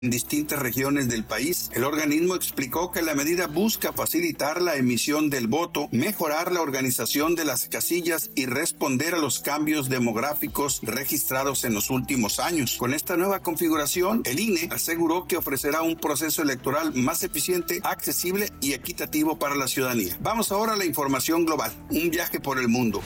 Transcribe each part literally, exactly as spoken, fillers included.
en distintas regiones del país. El organismo explicó que la medida busca facilitar la emisión del voto, mejorar la organización de las casillas y responder a los cambios demográficos registrados en los últimos años. Con esta nueva configuración, el I N E aseguró que ofrecerá un proceso electoral más eficiente, accesible y equitativo para la ciudadanía. Vamos ahora a la información global, un viaje por el mundo.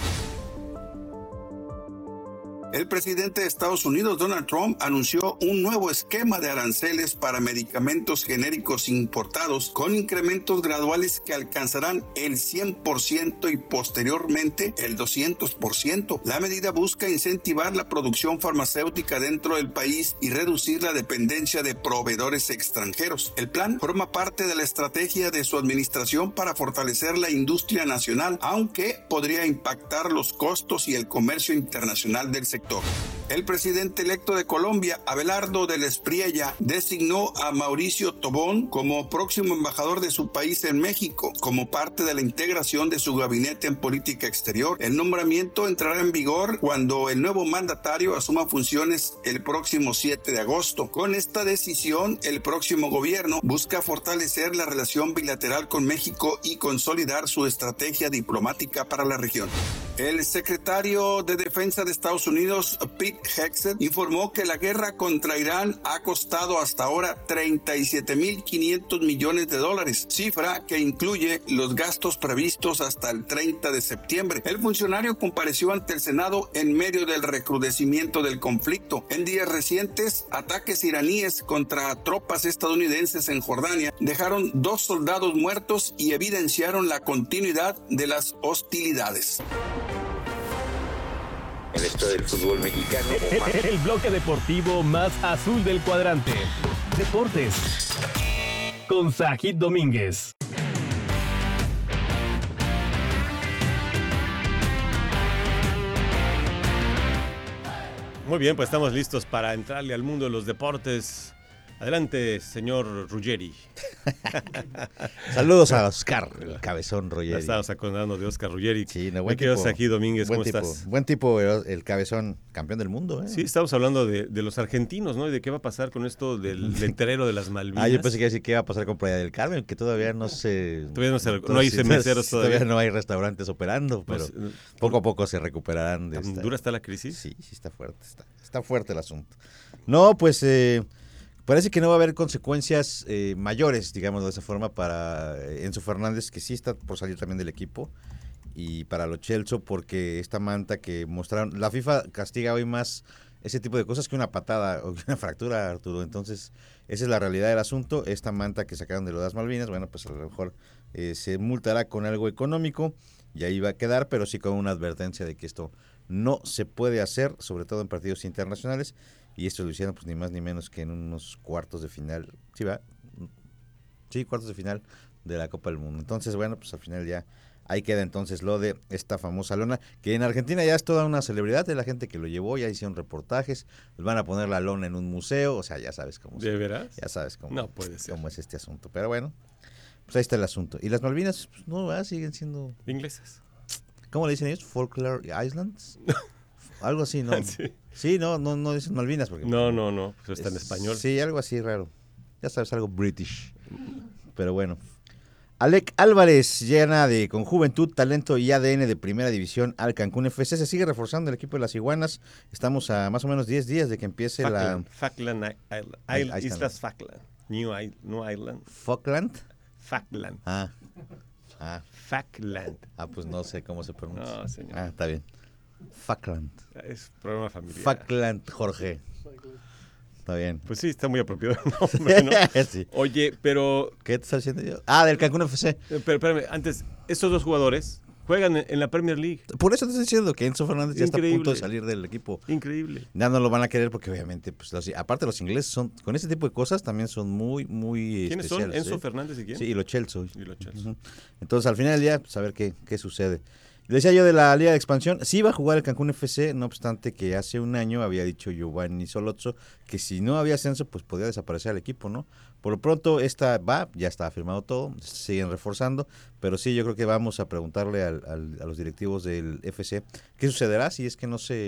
El presidente de Estados Unidos, Donald Trump, anunció un nuevo esquema de aranceles para medicamentos genéricos importados con incrementos graduales que alcanzarán el cien por ciento y posteriormente el doscientos por ciento. La medida busca incentivar la producción farmacéutica dentro del país y reducir la dependencia de proveedores extranjeros. El plan forma parte de la estrategia de su administración para fortalecer la industria nacional, aunque podría impactar los costos y el comercio internacional del sector. El presidente electo de Colombia, Abelardo del Espriella, designó a Mauricio Tobón como próximo embajador de su país en México, como parte de la integración de su gabinete en política exterior. El nombramiento entrará en vigor cuando el nuevo mandatario asuma funciones el próximo siete de agosto. Con esta decisión, el próximo gobierno busca fortalecer la relación bilateral con México y consolidar su estrategia diplomática para la región. El secretario de Defensa de Estados Unidos, Pete Hegseth, informó que la guerra contra Irán ha costado hasta ahora treinta y siete mil quinientos millones de dólares, cifra que incluye los gastos previstos hasta el treinta de septiembre. El funcionario compareció ante el Senado en medio del recrudecimiento del conflicto. En días recientes, ataques iraníes contra tropas estadounidenses en Jordania dejaron dos soldados muertos y evidenciaron la continuidad de las hostilidades. El esto del fútbol mexicano. El, el bloque deportivo más azul del cuadrante. Deportes. Con Sajid Domínguez. Muy bien, pues estamos listos para entrarle al mundo de los deportes. Adelante, señor Ruggeri. Saludos a Oscar, el cabezón Ruggeri. Estamos acordando de Oscar Ruggeri. Sí, no, buen Me quedo tipo. aquí, Domínguez, buen ¿cómo tipo, estás? Buen tipo, el cabezón, campeón del mundo. ¿eh? Sí, estamos hablando de, de los argentinos, ¿no? Y de qué va a pasar con esto del letrero de las Malvinas. Ah, yo pensé que iba a decir qué va a pasar con Playa del Carmen, que todavía no se... Todavía no, se, no hay meseros todavía. Todavía no hay restaurantes operando, pero pues, poco a poco se recuperarán. De esta... ¿Dura está la crisis? Sí, sí está fuerte, está, está fuerte el asunto. No, pues... Eh, Parece que no va a haber consecuencias eh, mayores, digamos de esa forma, para Enzo Fernández, que sí está por salir también del equipo, y para Lo Celso, porque esta manta que mostraron, la FIFA castiga hoy más ese tipo de cosas que una patada o una fractura, Arturo. Entonces, esa es la realidad del asunto. Esta manta que sacaron de lo de las Malvinas, bueno, pues a lo mejor eh, se multará con algo económico y ahí va a quedar, pero sí con una advertencia de que esto no se puede hacer, sobre todo en partidos internacionales. Y esto lo hicieron pues ni más ni menos que en unos cuartos de final, ¿sí va? Sí, cuartos de final de la Copa del Mundo. Entonces, bueno, pues al final ya ahí queda entonces lo de esta famosa lona, que en Argentina ya es toda una celebridad de la gente que lo llevó, ya hicieron reportajes, les van a poner la lona en un museo, o sea, ya sabes cómo ¿De se, veras? Ya sabes cómo, no puede ser. cómo es este asunto. Pero bueno, pues ahí está el asunto. Y las Malvinas, pues no, ¿verdad? Siguen siendo... Inglesas. ¿Cómo le dicen ellos? Folklore Islands. Algo así, ¿no? Sí. Sí, no, no, no dicen Malvinas. Porque, no, no, no, pues está es, en español. Sí, algo así raro. Ya sabes, algo british. Pero bueno. Alec Álvarez llena de con juventud, talento y A D N de primera división al Cancún F C. Se sigue reforzando el equipo de las Iguanas. Estamos a más o menos diez días de que empiece Falkland, la... Falkland Island. Island. Island. Islas Falkland. New, Island. New Island. ¿Falkland? Falkland. Ah. Ah. Falkland. Ah, pues no sé cómo se pronuncia. No, señor. Ah, está bien. Falkland. Es problema familiar. Falkland, Jorge. Está bien. Pues sí, está muy apropiado el nombre, ¿no? Sí. Oye, pero... ¿Qué te está diciendo yo? Ah, del Cancún F C. Pero espérame, antes, estos dos jugadores juegan en, en la Premier League. Por eso te estoy diciendo que Enzo Fernández ya Increíble. está a punto de salir del equipo. Increíble. Ya no lo van a querer porque obviamente, pues los, aparte los ingleses son, con ese tipo de cosas también son muy, muy ¿Quiénes especiales. son? ¿Enzo ¿eh? Fernández y quién? Sí, y Lo Celso. Y Lo Celso. Uh-huh. Entonces, al final del día, pues a ver qué, qué sucede. Le decía yo de la Liga de Expansión, sí iba a jugar el Cancún F C, no obstante que hace un año había dicho Giovanni Solozzo que si no había ascenso, pues podía desaparecer el equipo, ¿no? Por lo pronto, esta va, ya está firmado todo, siguen reforzando, pero sí, yo creo que vamos a preguntarle al, al, a los directivos del F C qué sucederá si es que no se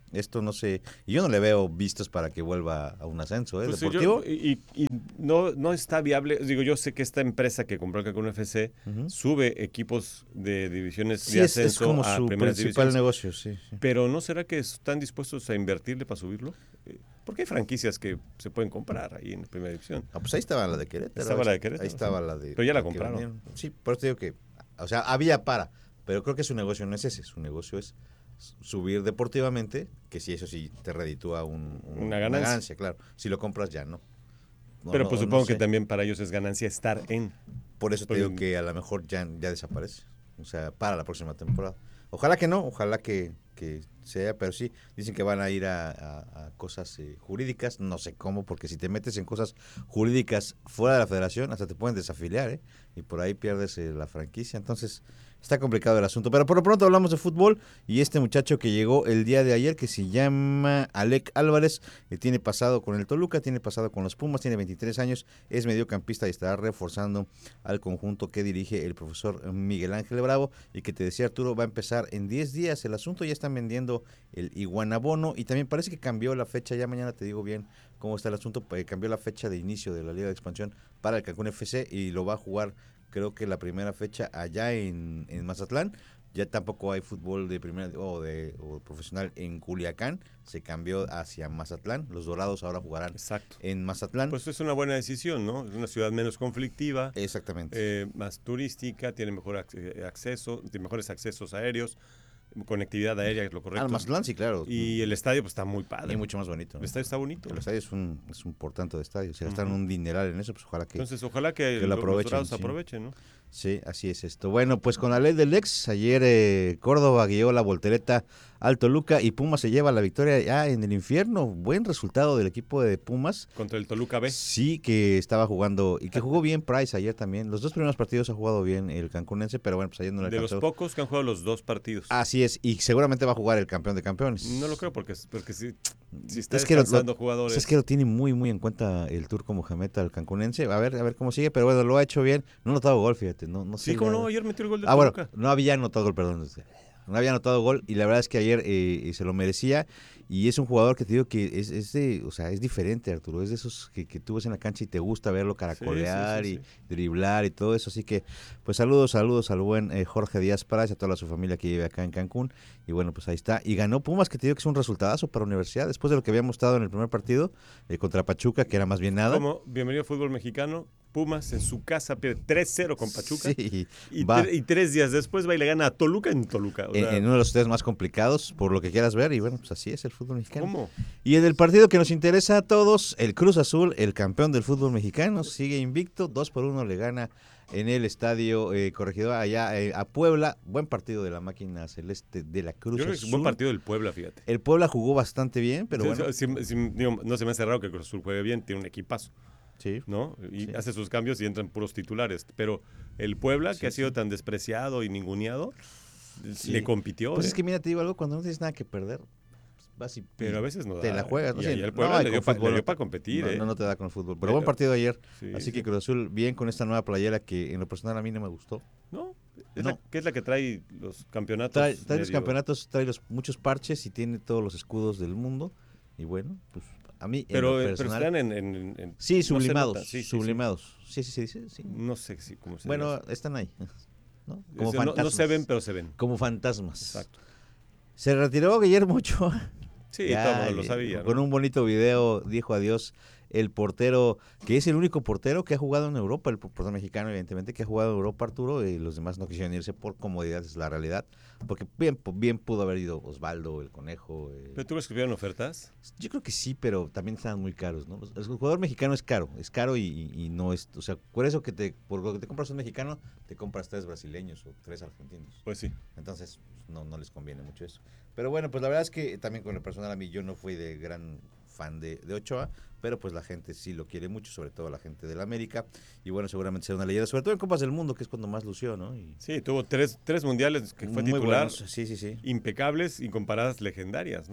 Esto no sé, y yo no le veo vistos para que vuelva a un ascenso, ¿eh? Pues, Deportivo. yo- y y no, no está viable. Digo, yo sé que esta empresa que compró el Cancún F C Ujú. sube equipos de divisiones Sí, de es, es ascenso como a su primeras principal divisiones. negocio, sí, sí. Pero ¿no será que están dispuestos a invertirle para subirlo? Eh, Porque hay franquicias que se pueden comprar ahí en primera división. Ah, pues ahí estaba la de Querétaro. Estaba la de ahí- Querétaro, Ahí estaba sí. la de... Pero ya la que compraron. vendieron. Sí, por eso te digo que, o sea, había para, pero creo que su negocio no es ese, su negocio es subir deportivamente, que si eso sí te reditúa un, un- Una ganancia. claro. Si lo compras ya no. No, Pero no, pues no supongo sé. que también para ellos es ganancia estar en. Por eso te Porque- digo que a lo mejor ya, ya desaparece. O sea, para la próxima temporada. Ojalá que no, ojalá que, que sea, pero sí, dicen que van a ir a, a- a cosas eh, jurídicas, no sé cómo, porque si te metes en cosas jurídicas fuera de la federación, hasta te pueden desafiliar, ¿eh? Y por ahí pierdes eh, la franquicia. Entonces, está complicado el asunto. Pero por lo pronto hablamos de fútbol y este muchacho que llegó el día de ayer, que se llama Alec Álvarez, que tiene pasado con el Toluca, tiene pasado con los Pumas, tiene veintitrés años, es mediocampista y estará reforzando al conjunto que dirige el profesor Miguel Ángel Bravo, y que te decía Arturo, va a empezar en diez días el asunto. Ya están vendiendo el iguanabono y también parece que cambió la fecha, ya mañana te digo bien cómo está el asunto, pues, cambió la fecha de inicio de la Liga de Expansión para el Cancún F C y lo va a jugar, creo que la primera fecha allá en, en Mazatlán. Ya tampoco hay fútbol de primera o de o profesional en Culiacán, se cambió hacia Mazatlán. Los Dorados ahora jugarán Exacto. en Mazatlán. Pues es una buena decisión, ¿no? Es una ciudad menos conflictiva, Exactamente. eh, más turística, tiene mejor ac- acceso, tiene mejores accesos aéreos, conectividad aérea es lo correcto. Al Mazatlán, sí, claro. Y el estadio pues está muy padre. Y mucho más bonito, ¿no? El estadio está bonito. El estadio es un, es un portento de estadio. Se gastaron Ujú. un dineral en eso, pues ojalá que... Entonces, ojalá que, que lo lo- los aprovechen, Dorados sí. aprovechen, ¿no? Sí, así es esto. Bueno, pues con la ley del ex, ayer eh, Córdoba guió la voltereta al Toluca y Pumas se lleva la victoria ya en el infierno. Buen resultado del equipo de Pumas. Contra el Toluca B. Sí, que estaba jugando y que jugó bien Price ayer también. Los dos primeros partidos ha jugado bien el cancunense, pero bueno, pues ayer no le De los alcanzó. pocos que han jugado los dos partidos. Así es, y seguramente va a jugar el campeón de campeones. No lo creo porque, porque si, si está Es que lo- descansando lo- jugadores. Es que lo tiene muy, muy en cuenta el turco Mohamed al cancunense. A ver, a ver cómo sigue, pero bueno, lo ha hecho bien. No ha notado gol, fíjate. No, no sé Sí, cómo la- no, ayer metió el gol de Ah, bueno, Toluca. no había anotado gol, perdón. No había anotado gol y la verdad es que ayer eh, se lo merecía y es un jugador que te digo que es, es de, o sea, es diferente, Arturo. Es de esos que, que tú ves en la cancha y te gusta verlo caracolear Sí, sí, sí, y driblar y todo eso. Así que, pues saludos, saludos al buen eh, Jorge Díaz Price, a toda su familia que vive acá en Cancún. Y bueno, pues ahí está. Y ganó Pumas, que te digo que es un resultadazo para Universidad, después de lo que habíamos estado en el primer partido eh, contra Pachuca, que era más bien nada. Como bienvenido al fútbol mexicano, Pumas en su casa pierde tres cero con Pachuca. Sí, Y, va. tre- y tres días después va y le gana a Toluca en Toluca. O En, sea, en uno de los tres más complicados, por lo que quieras ver, y bueno, pues así es el fútbol mexicano. ¿Cómo? Y en el partido que nos interesa a todos, el Cruz Azul, el campeón del fútbol mexicano, sigue invicto, dos por uno le gana en el estadio eh, Corregidor allá eh, a Puebla. Buen partido de la máquina celeste de la Cruz Yo creo que es Azul. un buen partido del Puebla, fíjate. El Puebla jugó bastante bien, pero Sí, bueno. sí, sí, sí, digo, no se me hace raro que Cruz Azul juegue bien, tiene un equipazo, Sí. ¿no? Y Sí. hace sus cambios y entran puros titulares. Pero el Puebla, Sí, que ha sido sí. tan despreciado y ninguneado, Sí. le compitió. Pues ¿eh? es que mira, te digo algo, cuando no tienes nada que perder, pues, vas y Pero a veces no te da. la juegas. ¿no? Y Sí, ahí el no, Puebla y le con dio pa- fútbol le dio no pa' te- competir, No, ¿eh? no, no te da con el fútbol. Pero Pero- buen partido ayer. Sí, Así sí. que Cruz Azul, bien con esta nueva playera que en lo personal a mí no me gustó. No, es No. La, que es la que trae los campeonatos. Trae, trae los medio- campeonatos, trae los, muchos parches y tiene todos los escudos del mundo. Y bueno, pues a mí en Pero, lo eh, pero personal... están en... en- en- sí, no se sublimados, nota, sí, sí, sí. sublimados. Sí, sí, sí, sí, sí. No sé si cómo se Bueno, diga. están ahí, ¿no? Es- Como no- fantasmas. no se ven, pero se ven. Como fantasmas. Exacto. Se retiró Guillermo Ochoa. Sí, Ya, todo el mundo lo eh, sabía. ¿no? Con un bonito video dijo adiós el portero, que es el único portero que ha jugado en Europa, el portero mexicano evidentemente, que ha jugado en Europa, Arturo, y los demás no quisieron irse por comodidad, es la realidad, porque bien, bien pudo haber ido Osvaldo, el Conejo. eh, ¿Pero tú crees que hubieran ofertas? Yo creo que sí, pero también estaban muy caros, ¿no? El jugador mexicano es caro, es caro y, y- y no es, o sea, por eso que te, por lo que te compras un mexicano, te compras tres brasileños o tres argentinos. Pues sí. Entonces, no, no les conviene mucho eso. Pero bueno, pues la verdad es que también con el personal a mí yo no fui de gran fan de, de Ochoa, pero pues la gente sí lo quiere mucho, sobre todo la gente del América. Y bueno, seguramente será una leyenda, sobre todo en Copas del Mundo, que es cuando más lució, ¿no? Y Sí, tuvo tres, tres mundiales que fue muy titular, buenos, sí, sí, sí. impecables y con paradas legendarias, ¿no?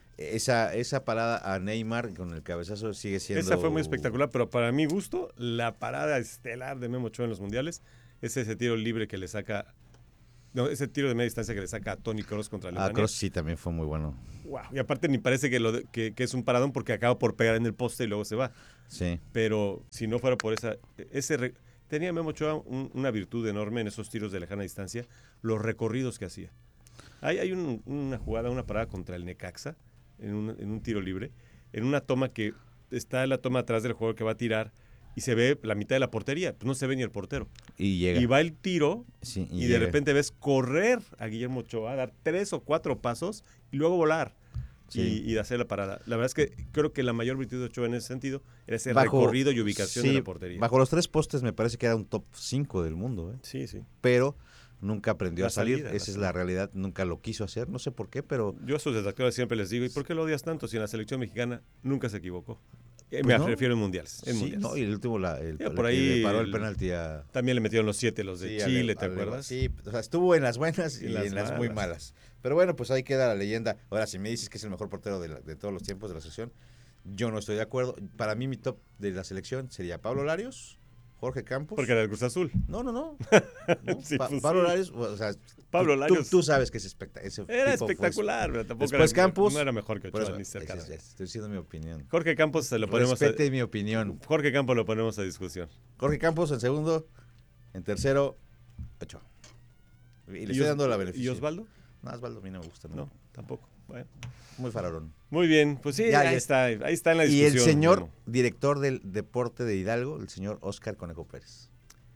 Esa, esa parada a Neymar con el cabezazo sigue siendo... Esa fue muy espectacular, pero para mi gusto, la parada estelar de Memo Ochoa en los mundiales es ese tiro libre que le saca no, ese tiro de media distancia que le saca a Toni Kroos contra Alemania. Ah, Kroos sí también fue muy bueno. Wow. Y aparte ni parece que, lo de, que, que es un paradón porque acaba por pegar en el poste y luego se va. Sí. Pero si no fuera por esa... ese re, tenía Memo Ochoa un, una virtud enorme en esos tiros de lejana distancia, los recorridos que hacía. Hay, hay un, una jugada, una parada contra el Necaxa, en un, en un tiro libre, en una toma que está la toma atrás del jugador que va a tirar y se ve la mitad de la portería, pues no se ve ni el portero. Y llega. Y va el tiro sí, y y de repente ves correr a Guillermo Ochoa, dar tres o cuatro pasos y luego volar. Sí. Y, y hacer la parada. La verdad es que creo que la mayor virtud de Ochoa en ese sentido era ese bajo, recorrido y ubicación sí, de la portería. Bajo los tres postes me parece que era un top cinco del mundo. ¿eh? Sí, sí. Pero nunca aprendió la a salir. Salida, Esa la es la realidad. Nunca lo quiso hacer. No sé por qué, pero... Yo a sus detractores siempre les digo, ¿y por qué lo odias tanto si en la selección mexicana nunca se equivocó? Pues me no. refiero en mundiales. En sí, mundiales. No, y el último, la, el, por ahí le paró el penalti a... También le metieron los siete, los de sí, Chile, ale, ¿te ale, acuerdas? Sí, o sea, estuvo en las buenas y, y en, las, en las muy malas. Pero bueno, pues ahí queda la leyenda. Ahora, si me dices que es el mejor portero de, la, de todos los tiempos de la selección, yo no estoy de acuerdo. Para mí mi top de la selección sería Pablo Larios, Jorge Campos. Porque era el Cruz Azul. No, no, no. ¿No? sí, pa pues Pablo sí. Larios, o sea, Pablo tú, Larios. Tú, tú sabes que es espectacular. Ese era espectacular, pero tampoco Después era, Campos. no era mejor que Ochoa, eso, ni cerca. Es, es, es, estoy diciendo mi opinión. Jorge Campos se lo ponemos Respete a, mi opinión. Jorge Campos lo ponemos a discusión. Jorge Campos en segundo, en tercero, Ochoa. Y le ¿Y estoy Os, dando la beneficio. ¿Y Osvaldo? No, Osvaldo a mí no me gusta. No, no tampoco. Bueno. Muy farolón. Muy bien, pues sí, ya, ahí ya. está, ahí está en la Y discusión. el señor bueno. director del deporte de Hidalgo, el señor Óscar Conejo Pérez.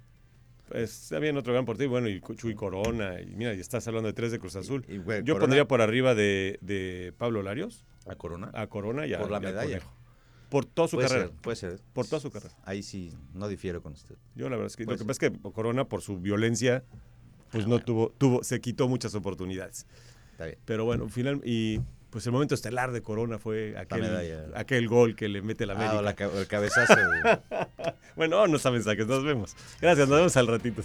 Pues está bien otro gran portero, bueno, y Chuy Corona, y mira, y estás hablando de tres de Cruz Azul. Y, y, bueno, Yo Corona, pondría por arriba de, de Pablo Larios. ¿A Corona? A Corona y a, por la y a medalla. Conejo. Por toda su puede carrera. Ser, puede ser. Por toda su carrera. Ahí sí, no difiero con usted. Yo la verdad es que puede lo que ser. pasa es que Corona, por su violencia, pues ah, no bueno. tuvo, tuvo, se quitó muchas oportunidades. Está bien. Pero bueno, final, y pues el momento estelar de Corona fue aquel, aquel gol que le mete la América. Ah, o, la, o el cabezazo. De... Bueno, vámonos a mensajes, nos vemos. Gracias, nos vemos al ratito.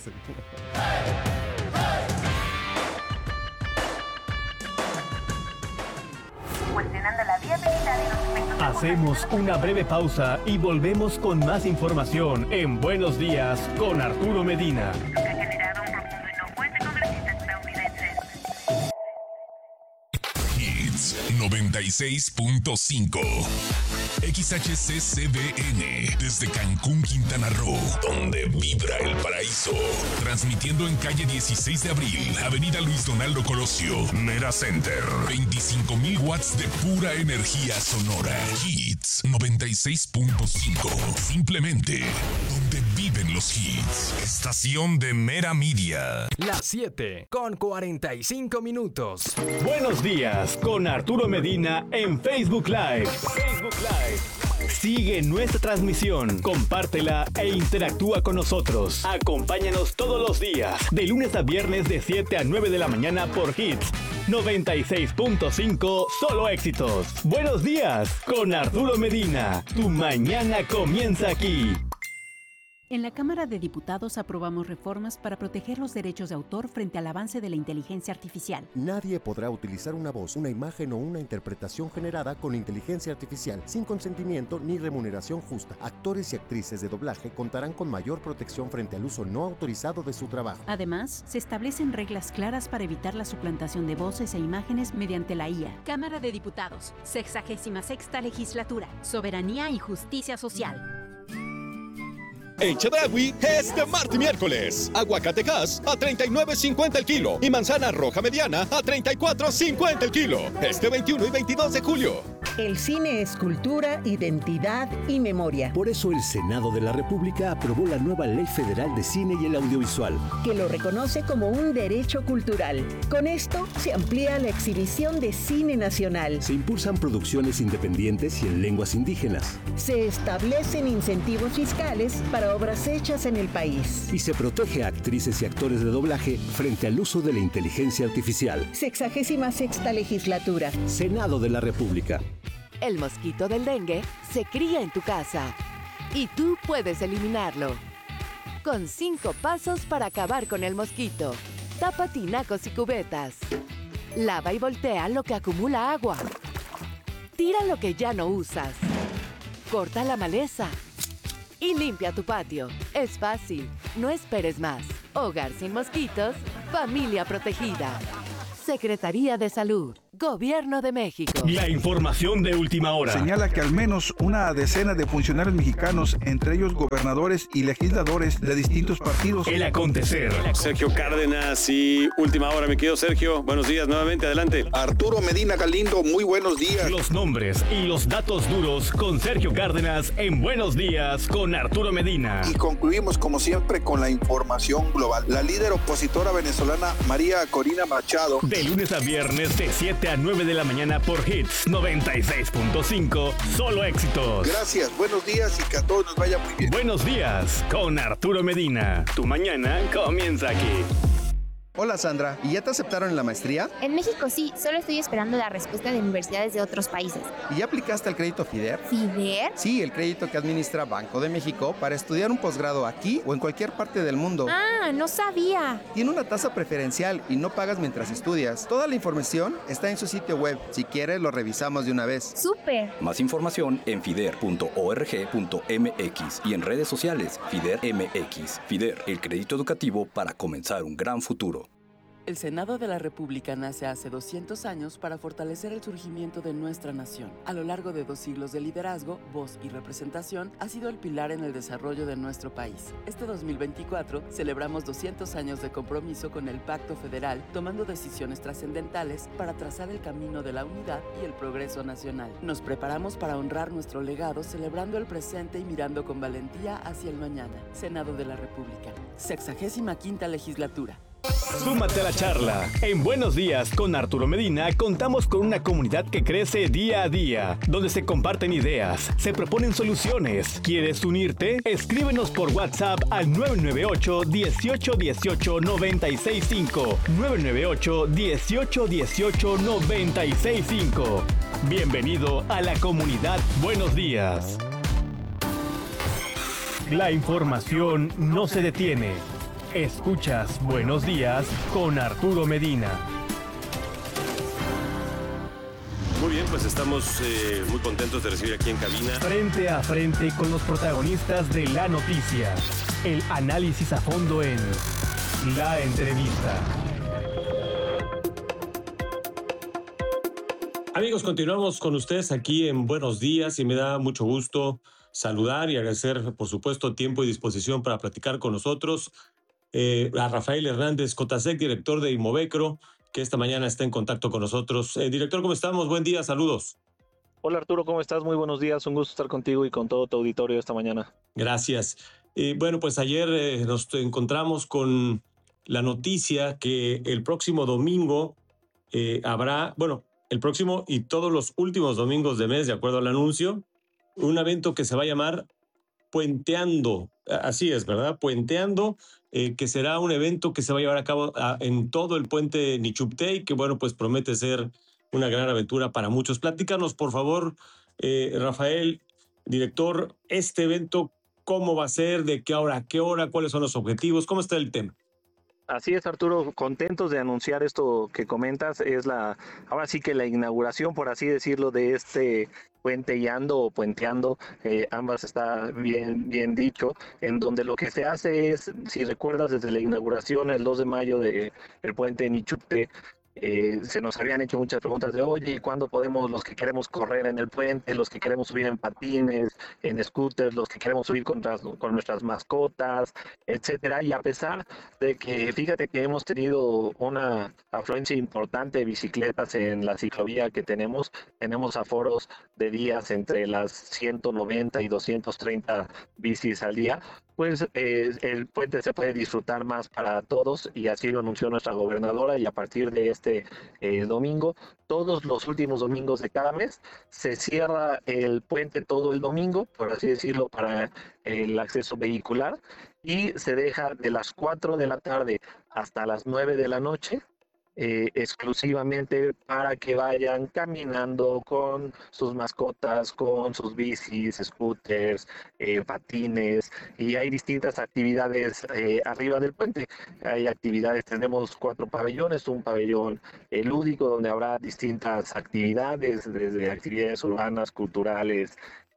Hacemos una breve pausa y volvemos con más información en Buenos Días con Arturo Medina. Hits noventa y seis punto cinco. X H C C B N desde Cancún, Quintana Roo, donde vibra el paraíso. Transmitiendo en calle dieciséis de abril, avenida Luis Donaldo Colosio, Mera Center. veinticinco mil watts de pura energía sonora. Hits noventa y seis punto cinco. Simplemente donde viven los hits. Estación de Mera Media. Las siete con cuarenta y cinco minutos. Buenos días con Arturo Medina en Facebook Live. Facebook Live. Sigue nuestra transmisión, compártela e interactúa con nosotros. Acompáñanos todos los días, de lunes a viernes de siete a nueve de la mañana por Hits noventa y seis punto cinco, solo éxitos. Buenos días con Arturo Medina. Tu mañana comienza aquí. En la Cámara de Diputados aprobamos reformas para proteger los derechos de autor frente al avance de la inteligencia artificial. Nadie podrá utilizar una voz, una imagen o una interpretación generada con inteligencia artificial sin consentimiento ni remuneración justa. Actores y actrices de doblaje contarán con mayor protección frente al uso no autorizado de su trabajo. Además, se establecen reglas claras para evitar la suplantación de voces e imágenes mediante la I A. Cámara de Diputados, sexagésima sexta legislatura, soberanía y justicia social. En Chedraui es de martes y miércoles. Aguacatejas a treinta y nueve cincuenta el kilo y manzana roja mediana a treinta y cuatro cincuenta el kilo. Este veintiuno y veintidós de julio. El cine es cultura, identidad y memoria. Por eso el Senado de la República aprobó la nueva Ley Federal de Cine y el Audiovisual, que lo reconoce como un derecho cultural. Con esto se amplía la exhibición de cine nacional. Se impulsan producciones independientes y en lenguas indígenas. Se establecen incentivos fiscales para obras hechas en el país. Y se protege a actrices y actores de doblaje frente al uso de la inteligencia artificial. Sexagésima sexta legislatura. Senado de la República. El mosquito del dengue se cría en tu casa y tú puedes eliminarlo. Con cinco pasos para acabar con el mosquito. Tapa tinacos y cubetas. Lava y voltea lo que acumula agua. Tira lo que ya no usas. Corta la maleza. Y limpia tu patio. Es fácil. No esperes más. Hogar sin mosquitos familia protegida. Secretaría de Salud, Gobierno de México. La información de última hora. Señala que al menos una decena de funcionarios mexicanos, entre ellos gobernadores y legisladores de distintos partidos. El acontecer. Sergio Cárdenas y última hora, mi querido Sergio. Buenos días, nuevamente, adelante. Arturo Medina Galindo, muy buenos días. Los nombres y los datos duros con Sergio Cárdenas en Buenos Días con Arturo Medina. Y concluimos, como siempre, con la información global. La líder opositora venezolana María Corina Machado. De lunes a viernes de siete a nueve de la mañana por Hits noventa y seis punto cinco. Solo éxitos. Gracias, buenos días y que a todos nos vaya muy bien. Buenos días con Arturo Medina. Tu mañana comienza aquí. Hola Sandra, ¿y ya te aceptaron en la maestría? En México sí, solo estoy esperando la respuesta de universidades de otros países. ¿Y ya aplicaste al crédito FIDER? ¿FIDER? Sí, el crédito que administra Banco de México para estudiar un posgrado aquí o en cualquier parte del mundo. Ah, no sabía. Tiene una tasa preferencial y no pagas mientras estudias. Toda la información está en su sitio web. Si quieres, lo revisamos de una vez. ¡Súper! Más información en fider punto org punto mx y en redes sociales FIDER M X. FIDER, el crédito educativo para comenzar un gran futuro. El Senado de la República nace hace doscientos años para fortalecer el surgimiento de nuestra nación. A lo largo de dos siglos de liderazgo, voz y representación, ha sido el pilar en el desarrollo de nuestro país. Este dos mil veinticuatro celebramos doscientos años de compromiso con el Pacto Federal, tomando decisiones trascendentales para trazar el camino de la unidad y el progreso nacional. Nos preparamos para honrar nuestro legado, celebrando el presente y mirando con valentía hacia el mañana. Senado de la República, sexagésima quinta legislatura. Súmate a la charla. En Buenos Días con Arturo Medina contamos con una comunidad que crece día a día, donde se comparten ideas, se proponen soluciones. ¿Quieres unirte? Escríbenos por WhatsApp al nueve nueve ocho, dieciocho dieciocho, noventa y seis cinco. nueve nueve ocho, dieciocho dieciocho, noventa y seis cinco. Bienvenido a la comunidad Buenos Días. La información no se detiene. Escuchas Buenos Días con Arturo Medina. Muy bien, pues estamos eh, muy contentos de recibir aquí en cabina. Frente a frente con los protagonistas de la noticia. El análisis a fondo en La Entrevista. Amigos, continuamos con ustedes aquí en Buenos Días y me da mucho gusto saludar y agradecer, por supuesto, tiempo y disposición para platicar con nosotros. Eh, a Rafael Hernández Cotasec, director de Inmovecro, que esta mañana está en contacto con nosotros. Eh, director, ¿cómo estamos? Buen día, saludos. Hola Arturo, ¿cómo estás? Muy buenos días, un gusto estar contigo y con todo tu auditorio esta mañana. Gracias. Eh, bueno, pues ayer eh, nos encontramos con la noticia que el próximo domingo eh, habrá, bueno, el próximo y todos los últimos domingos de mes, de acuerdo al anuncio, un evento que se va a llamar Puenteando. Así es, ¿verdad? Puenteando, eh, que será un evento que se va a llevar a cabo a, en todo el puente Nichuptey, que bueno, pues promete ser una gran aventura para muchos. Platícanos, por favor, eh, Rafael, director, este evento, ¿cómo va a ser? ¿De qué hora a qué hora? ¿Cuáles son los objetivos? ¿Cómo está el tema? Así es, Arturo, contentos de anunciar esto que comentas. Es la, ahora sí que la inauguración, por así decirlo, de este puenteando o puenteando, eh, ambas está bien, bien dicho, en donde lo que se hace es, si recuerdas, desde la inauguración el dos de mayo del puente Nichuptey, Eh, se nos habían hecho muchas preguntas de, oye, ¿cuándo podemos, los que queremos correr en el puente, los que queremos subir en patines, en scooters, los que queremos subir con, con nuestras mascotas, etcétera? Y a pesar de que, fíjate que hemos tenido una afluencia importante de bicicletas en la ciclovía que tenemos, tenemos aforos de días entre las ciento noventa y doscientos treinta bicis al día, pues eh, el puente se puede disfrutar más para todos y así lo anunció nuestra gobernadora, y a partir de este eh, domingo, todos los últimos domingos de cada mes, se cierra el puente todo el domingo, por así decirlo, para el acceso vehicular, y se deja de las cuatro de la tarde hasta las nueve de la noche, Eh, exclusivamente para que vayan caminando con sus mascotas, con sus bicis, scooters, eh, patines, y hay distintas actividades eh, arriba del puente. Hay actividades, tenemos cuatro pabellones, un pabellón eh, lúdico donde habrá distintas actividades, desde actividades urbanas, culturales,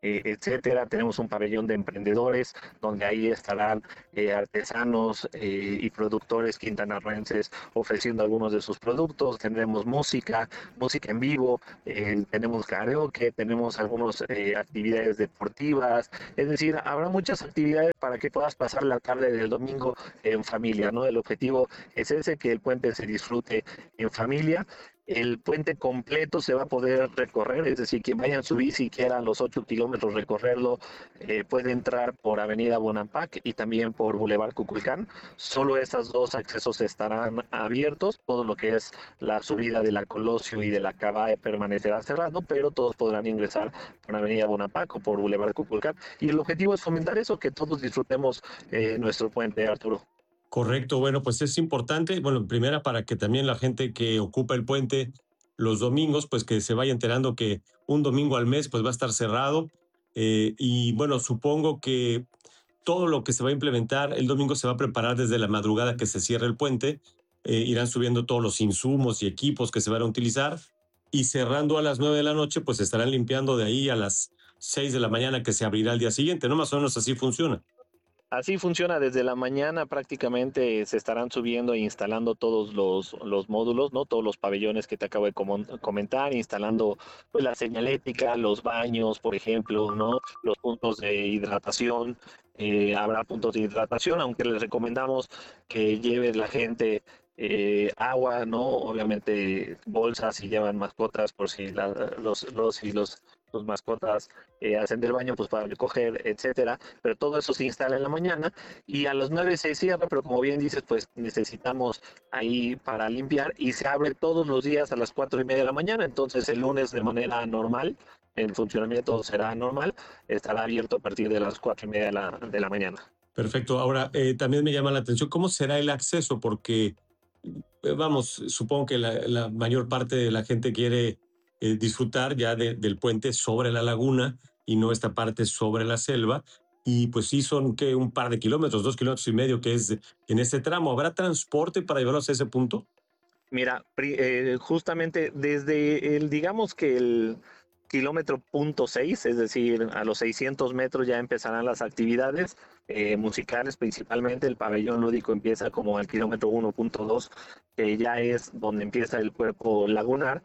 eh, etcétera. Tenemos un pabellón de emprendedores, donde ahí estarán eh, artesanos eh, y productores quintanarroenses ofreciendo algunos de sus productos. Tendremos música, música en vivo, eh, tenemos karaoke, tenemos algunas eh, actividades deportivas, es decir, habrá muchas actividades para que puedas pasar la tarde del domingo en familia, ¿no? El objetivo es ese, que el puente se disfrute en familia. El puente completo se va a poder recorrer, es decir, quien vaya en su bici y quiera los ocho kilómetros recorrerlo, eh, puede entrar por Avenida Bonampak y también por Boulevard Cuculcán. Solo esos dos accesos estarán abiertos, todo lo que es la subida de la Colosio y de la Cava permanecerá cerrado, pero todos podrán ingresar por Avenida Bonampak o por Boulevard Cuculcán. Y el objetivo es fomentar eso, que todos disfrutemos eh, nuestro puente, Arturo. Correcto, bueno, pues es importante, bueno, en primera para que también la gente que ocupa el puente los domingos, pues que se vaya enterando que un domingo al mes pues va a estar cerrado eh, y bueno, supongo que todo lo que se va a implementar el domingo se va a preparar desde la madrugada que se cierre el puente, eh, irán subiendo todos los insumos y equipos que se van a utilizar y cerrando a las nueve de la noche pues estarán limpiando de ahí a las seis de la mañana que se abrirá el día siguiente, ¿no? Más o menos así funciona. Así funciona, desde la mañana prácticamente se estarán subiendo e instalando todos los, los módulos, ¿no? Todos los pabellones que te acabo de com- comentar, instalando pues, la señalética, los baños, por ejemplo, ¿no? Los puntos de hidratación, eh, habrá puntos de hidratación, aunque les recomendamos que lleve la gente eh, agua, ¿no? Obviamente bolsas si llevan mascotas, por si la, los, los y los sus mascotas eh, hacen del baño, pues para recoger, etcétera, pero todo eso se instala en la mañana y a las nueve se cierra, pero como bien dices, pues necesitamos ahí para limpiar y se abre todos los días a las cuatro y media de la mañana, entonces el lunes de manera normal, el funcionamiento será normal, estará abierto a partir de las cuatro y media de la, de la mañana. Perfecto, ahora eh, también me llama la atención, ¿cómo será el acceso? Porque, eh, vamos, supongo que la, la mayor parte de la gente quiere Eh, disfrutar ya de, del puente sobre la laguna y no esta parte sobre la selva. Y pues sí son que un par de kilómetros, dos kilómetros y medio que es en este tramo. ¿Habrá transporte para llevarlos a ese punto? Mira, eh, justamente desde el, digamos que el kilómetro punto seis, es decir, a los seiscientos metros ya empezarán las actividades eh, musicales, principalmente el pabellón lúdico empieza como al kilómetro uno punto dos, que ya es donde empieza el cuerpo lagunar.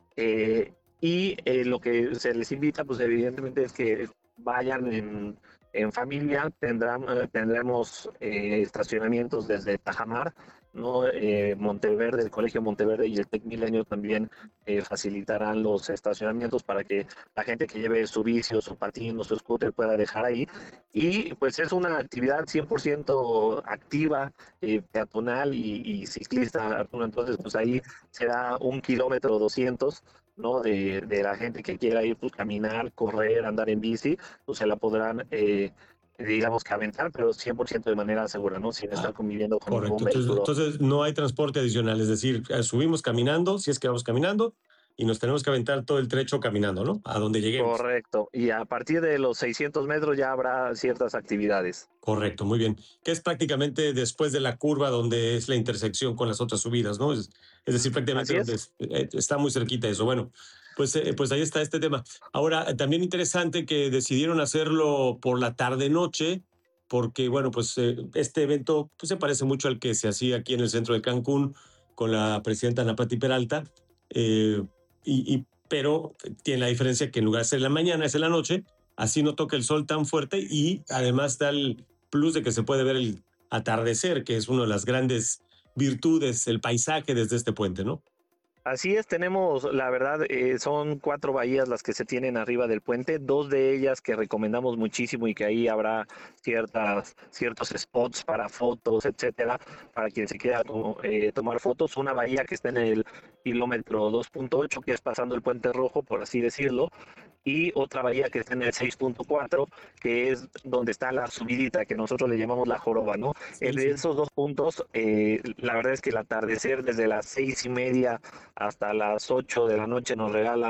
Eh, y eh, lo que se les invita, pues evidentemente es que vayan en, en familia, tendrán, tendremos eh, estacionamientos desde Tajamar, ¿no? Eh, Monteverde, el Colegio Monteverde y el Tec Milenio también eh, facilitarán los estacionamientos para que la gente que lleve su bici o su patín o su scooter pueda dejar ahí. Y pues es una actividad cien por ciento activa, eh, peatonal y, y ciclista, Arturo. Entonces pues ahí será un kilómetro doscientos, ¿no? De, de la gente que quiera ir, pues caminar, correr, andar en bici, pues se la podrán eh, digamos que aventar, pero cien por ciento de manera segura, ¿no? Sin estar conviviendo con Correcto, un vehículo. entonces, entonces no hay transporte adicional, es decir, subimos caminando, si es que vamos caminando, y nos tenemos que aventar todo el trecho caminando, ¿no? A donde lleguemos. Correcto, y a partir de los seiscientos metros ya habrá ciertas actividades. Correcto, muy bien. Que es prácticamente después de la curva donde es la intersección con las otras subidas, ¿no? Es, es decir, prácticamente donde es, eh, está muy cerquita eso. Bueno, pues, eh, pues ahí está este tema. Ahora, también interesante que decidieron hacerlo por la tarde-noche, porque, bueno, pues eh, este evento pues, se parece mucho al que se hacía aquí en el centro de Cancún con la presidenta Ana Pati Peralta, eh, y, y, pero tiene la diferencia que en lugar de ser en la mañana, es en la noche, así no toca el sol tan fuerte y además da el plus de que se puede ver el atardecer, que es una de las grandes virtudes, el paisaje desde este puente, ¿no? Así es, tenemos, la verdad, eh, son cuatro bahías las que se tienen arriba del puente, dos de ellas que recomendamos muchísimo y que ahí habrá ciertas, ciertos spots para fotos, etcétera, para quien se quiera eh, tomar fotos. Una bahía que está en el kilómetro dos punto ocho, que es pasando el Puente Rojo, por así decirlo, y otra bahía que está en el seis punto cuatro, que es donde está la subidita, que nosotros le llamamos la joroba, ¿no? Sí, en sí. Esos dos puntos, eh, la verdad es que el atardecer desde las seis y media hasta las ocho de la noche nos regala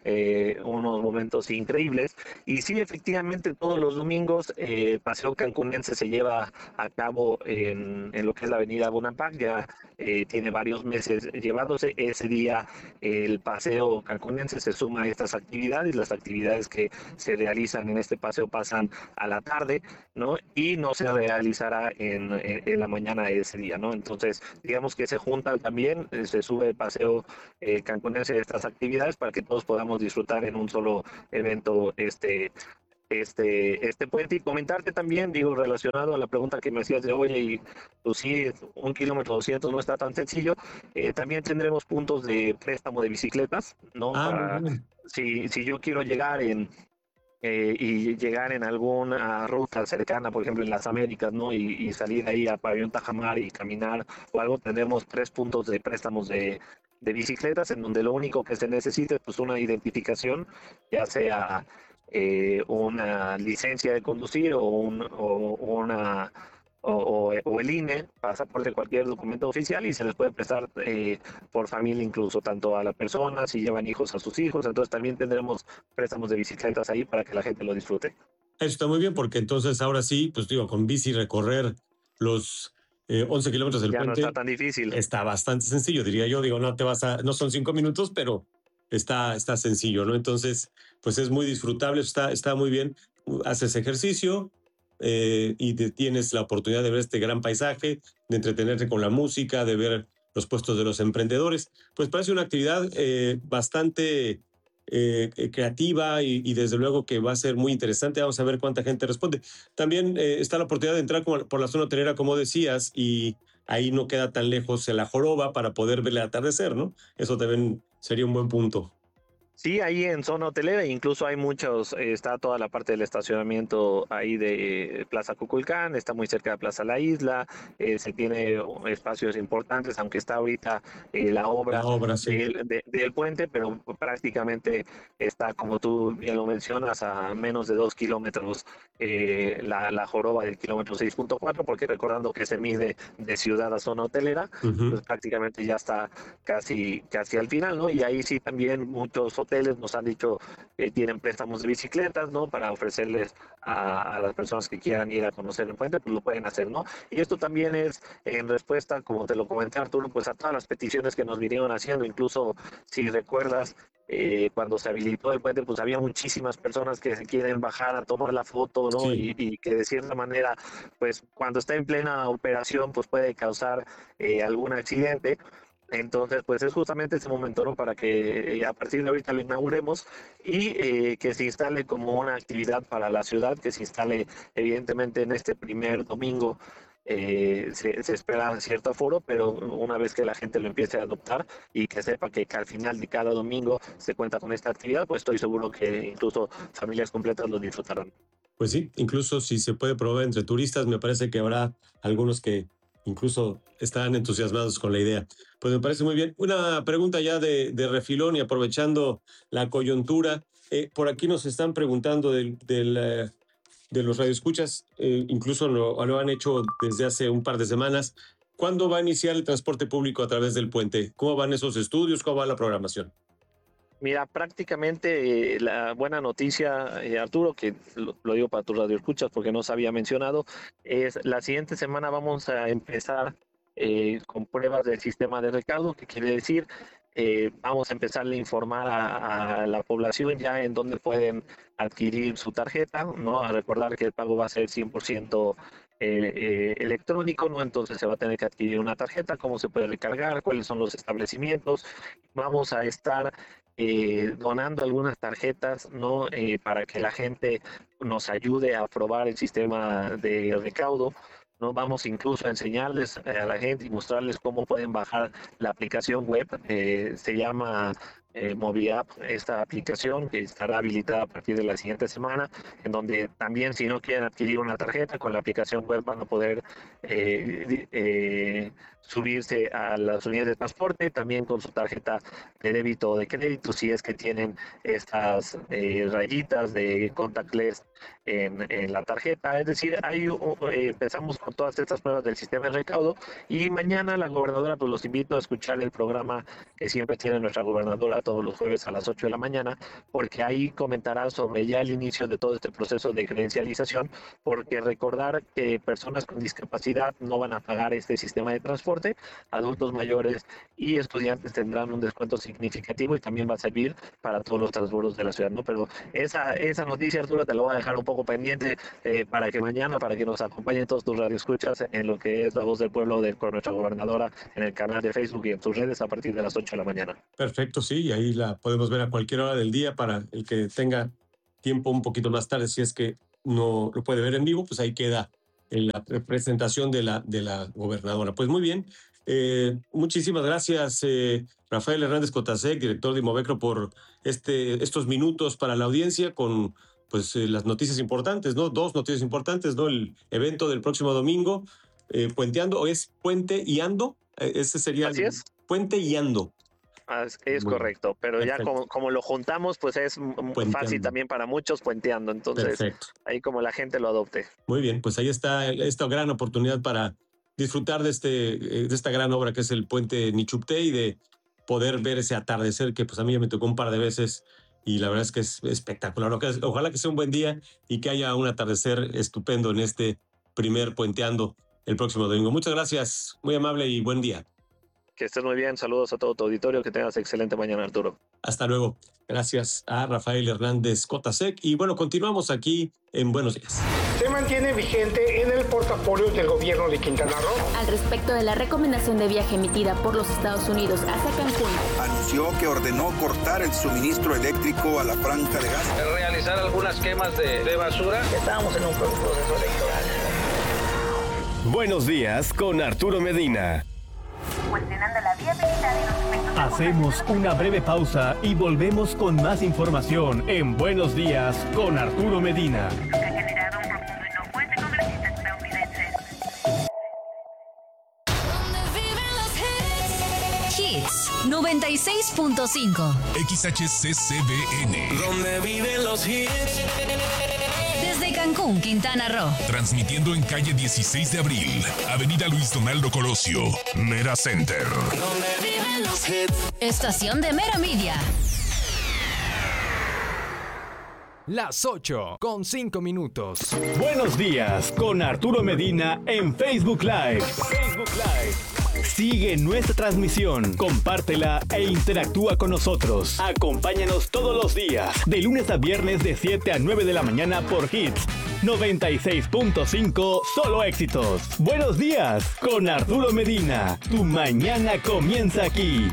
eh, unos momentos increíbles. Y sí, efectivamente, todos los domingos eh, el Paseo Cancunense se lleva a cabo en, en lo que es la avenida Bonampak. Ya eh, tiene varios meses llevándose. Ese día eh, el Paseo Cancunense se suma a estas actividades. Las actividades que se realizan en este paseo pasan a la tarde, ¿no? Y no se realizará en, en, en la mañana de ese día, ¿no? Entonces, digamos que se juntan también, eh, se sube el Paseo eh, Cancunense de estas actividades para que todos podamos disfrutar en un solo evento este este este puente. Y comentarte también, digo, relacionado a la pregunta que me hacías de oye, y pues sí, un kilómetro doscientos no está tan sencillo, eh, también tendremos puntos de préstamo de bicicletas, ¿no? Ah, Para, si, si yo quiero llegar en Eh, y llegar en alguna ruta cercana, por ejemplo en las Américas, ¿no? Y, y salir ahí a Pabellón Tajamar y caminar o algo, tenemos tres puntos de préstamos de, de bicicletas, en donde lo único que se necesita es pues una identificación, ya sea eh, una licencia de conducir o, un, o una O, o, o el I N E, pasaporte, cualquier documento oficial, y se les puede prestar eh, por familia incluso, tanto a la persona, si llevan hijos, a sus hijos. Entonces también tendremos préstamos de bicicletas ahí para que la gente lo disfrute. Eso está muy bien, porque entonces ahora sí, pues digo, con bici recorrer los eh, once kilómetros del ya puente. No está tan difícil. Está bastante sencillo, diría yo. Digo, no te vas a, no son cinco minutos, pero está, está sencillo, ¿no? Entonces, pues es muy disfrutable, está, está muy bien. Haces ejercicio, Eh, y te, tienes la oportunidad de ver este gran paisaje, de entretenerte con la música, de ver los puestos de los emprendedores. Pues parece una actividad eh, bastante eh, creativa y, y desde luego que va a ser muy interesante. Vamos a ver cuánta gente responde. También eh, está la oportunidad de entrar como, por la zona hotelera, como decías, y ahí no queda tan lejos la Joroba para poder ver el atardecer, ¿no? Eso también sería un buen punto. Sí, ahí en zona hotelera, incluso hay muchos, eh, está toda la parte del estacionamiento ahí de Plaza Cuculcán, está muy cerca de Plaza La Isla, eh, se tiene espacios importantes, aunque está ahorita eh, la obra, la obra sí. del, de, del puente, pero prácticamente está, como tú bien lo mencionas, a menos de dos kilómetros eh, la, la Joroba del kilómetro seis punto cuatro, porque recordando que se mide de ciudad a zona hotelera, uh-huh. pues prácticamente ya está casi, casi al final, ¿no? Y ahí sí también muchos hoteles nos han dicho que tienen préstamos de bicicletas, ¿no? Para ofrecerles a, a las personas que quieran ir a conocer el puente, pues lo pueden hacer, ¿no? Y esto también es en respuesta, como te lo comenté, Arturo, pues a todas las peticiones que nos vinieron haciendo. Incluso si recuerdas, eh, cuando se habilitó el puente, pues había muchísimas personas que se quieren bajar a tomar la foto, ¿no? Sí. Y, y que de cierta manera, pues cuando está en plena operación, pues puede causar eh, algún accidente. Entonces, pues es justamente ese momento, ¿no? Para que eh, a partir de ahorita lo inauguremos y eh, que se instale como una actividad para la ciudad, que se instale evidentemente en este primer domingo. Eh, se, se espera cierto aforo, pero una vez que la gente lo empiece a adoptar y que sepa que, que al final de cada domingo se cuenta con esta actividad, pues estoy seguro que incluso familias completas lo disfrutarán. Pues sí, incluso si se puede probar entre turistas, me parece que habrá algunos que incluso están entusiasmados con la idea. Pues me parece muy bien. Una pregunta ya de, de refilón y aprovechando la coyuntura. Eh, por aquí nos están preguntando del, del, eh, de los radioescuchas, eh, incluso lo, lo han hecho desde hace un par de semanas. ¿Cuándo va a iniciar el transporte público a través del puente? ¿Cómo van esos estudios? ¿Cómo va la programación? Mira, prácticamente eh, la buena noticia, eh, Arturo, que lo, lo digo para tus radioescuchas porque no se había mencionado, es la siguiente semana vamos a empezar eh, con pruebas del sistema de recaudo, que quiere decir, eh, vamos a empezar a informar a, a la población ya en dónde pueden adquirir su tarjeta, ¿no? A recordar que el pago va a ser cien por ciento Eh, eh, electrónico, ¿no? Entonces se va a tener que adquirir una tarjeta, cómo se puede recargar, cuáles son los establecimientos. Vamos a estar eh, donando algunas tarjetas, ¿no? Eh, para que la gente nos ayude a probar el sistema de recaudo, ¿no? Vamos incluso a enseñarles a la gente y mostrarles cómo pueden bajar la aplicación web. Eh, se llama Eh, MobiApp, esta aplicación que estará habilitada a partir de la siguiente semana, en donde también si no quieren adquirir una tarjeta, con la aplicación web van a poder eh, eh, subirse a las unidades de transporte, también con su tarjeta de débito o de crédito, si es que tienen estas eh, rayitas de contactless en, en la tarjeta. Es decir, ahí eh, empezamos con todas estas pruebas del sistema de recaudo, y mañana la gobernadora, pues los invito a escuchar el programa que siempre tiene nuestra gobernadora Sonora todos los jueves a las ocho de la mañana, porque ahí comentará sobre ya el inicio de todo este proceso de credencialización, porque recordar que personas con discapacidad no van a pagar este sistema de transporte, adultos mayores y estudiantes tendrán un descuento significativo y también va a servir para todos los transbordos de la ciudad, ¿no? Pero esa, esa noticia, Arturo, te lo voy a dejar un poco pendiente eh, para que mañana, para que nos acompañen todos tus radioescuchas en lo que es La Voz del Pueblo de con nuestra gobernadora en el canal de Facebook y en tus redes a partir de las ocho de la mañana. Perfecto, sí, y ahí la podemos ver a cualquier hora del día para el que tenga tiempo un poquito más tarde, si es que no lo puede ver en vivo, pues ahí queda en la presentación de la, de la gobernadora. Pues muy bien, eh, muchísimas gracias eh, Rafael Hernández Cotasec, director de Imovecro, por este, estos minutos para la audiencia con pues eh, las noticias importantes, ¿no? Dos noticias importantes, ¿no? El evento del próximo domingo, eh, Puenteando, ¿o es Puente y Ando? Eh, ese sería Así el, es. Puente y Ando. Es, es Bueno, correcto, pero perfecto. ya como, como lo juntamos, pues es m- Puenteando. fácil también para muchos puenteando, entonces Perfecto. ahí como la gente lo adopte. Muy bien, pues ahí está esta gran oportunidad para disfrutar de, este, eh, de esta gran obra que es el Puente Nichupté y de poder ver ese atardecer que pues a mí ya me tocó un par de veces y la verdad es que es espectacular. Ojalá que sea un buen día y que haya un atardecer estupendo en este primer Puenteando el próximo domingo. Muchas gracias, muy amable y buen día. Que estés muy bien, saludos a todo tu auditorio, que tengas excelente mañana, Arturo. Hasta luego. Gracias a Rafael Hernández Cotasec. Y bueno, continuamos aquí en Buenos Días. Se mantiene vigente en el portafolio del gobierno de Quintana Roo. Al respecto de la recomendación de viaje emitida por los Estados Unidos hacia Cancún, Anunció que ordenó cortar el suministro eléctrico a la franja de Gaza. Realizar algunas quemas de, de basura. Estábamos en un proceso electoral. Buenos días con Arturo Medina. Cuestionando la viabilidad de los efectos. Hacemos una breve pausa y volvemos con más información en Buenos Días con Arturo Medina. Lo que ha generado un profundo enojo entre congresistas estadounidenses. Hits noventa y seis punto cinco. X H C C B N. Donde viven los hits. Desde Cancún, Quintana Roo. Transmitiendo en calle dieciséis de abril, Avenida Luis Donaldo Colosio, Mera Center. Donde viven los hits. Estación de Mera Media. Las ocho con cinco minutos. Buenos días con Arturo Medina en Facebook Live. Facebook Live. Sigue nuestra transmisión, compártela e interactúa con nosotros. Acompáñanos todos los días, de lunes a viernes de siete a nueve de la mañana por Hits noventa y seis punto cinco, solo éxitos. Buenos días con Arturo Medina. Tu mañana comienza aquí.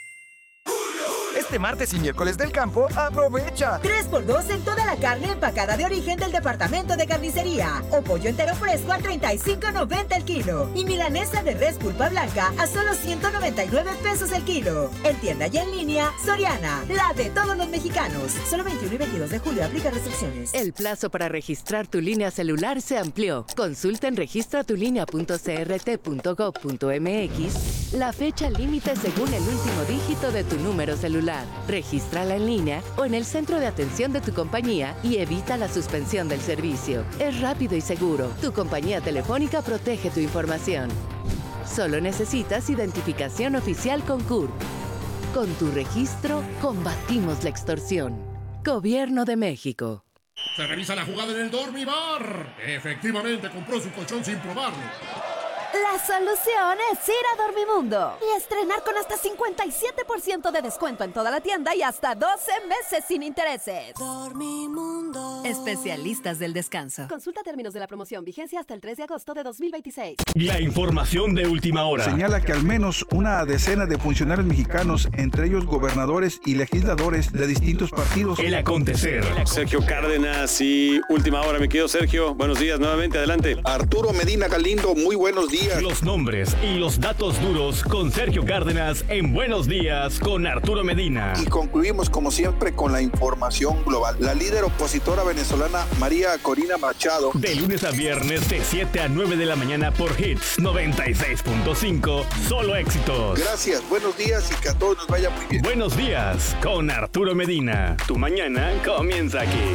Este martes y miércoles del campo, aprovecha. tres por dos en toda la carne empacada de origen del departamento de carnicería. O pollo entero fresco a treinta y cinco noventa el kilo. Y milanesa de res pulpa blanca a solo ciento noventa y nueve pesos el kilo. En tienda y en línea, Soriana, la de todos los mexicanos. Solo veintiuno y veintidós de julio, aplica restricciones. El plazo para registrar tu línea celular se amplió. Consulta en registratulínea punto c r t punto gov punto m x la fecha límite según el último dígito de tu número celular. Regístrala en línea o en el centro de atención de tu compañía y evita la suspensión del servicio. Es rápido y seguro. Tu compañía telefónica protege tu información. Solo necesitas identificación oficial con C U R P. Con tu registro, combatimos la extorsión. Gobierno de México. Se revisa la jugada en el Dormibar. Efectivamente compró su colchón sin probarlo. La solución es ir a Dormimundo y estrenar con hasta cincuenta y siete por ciento de descuento en toda la tienda y hasta doce meses sin intereses. Dormimundo. Especialistas del descanso. Consulta términos de la promoción, vigencia hasta el tres de agosto de dos mil veintiséis. La información de última hora. Señala que al menos una decena de funcionarios mexicanos, entre ellos gobernadores y legisladores de distintos partidos. El acontecer. Sergio Cárdenas y última hora, mi querido Sergio. Buenos días nuevamente, adelante. Arturo Medina Galindo, muy buenos días. Los nombres y los datos duros con Sergio Cárdenas en Buenos Días con Arturo Medina. Y concluimos como siempre con la información global. La líder opositora venezolana María Corina Machado. De lunes a viernes de siete a nueve de la mañana por Hits noventa y seis punto cinco, solo éxitos. Gracias, buenos días y que a todos nos vaya muy bien. Buenos días con Arturo Medina. Tu mañana comienza aquí.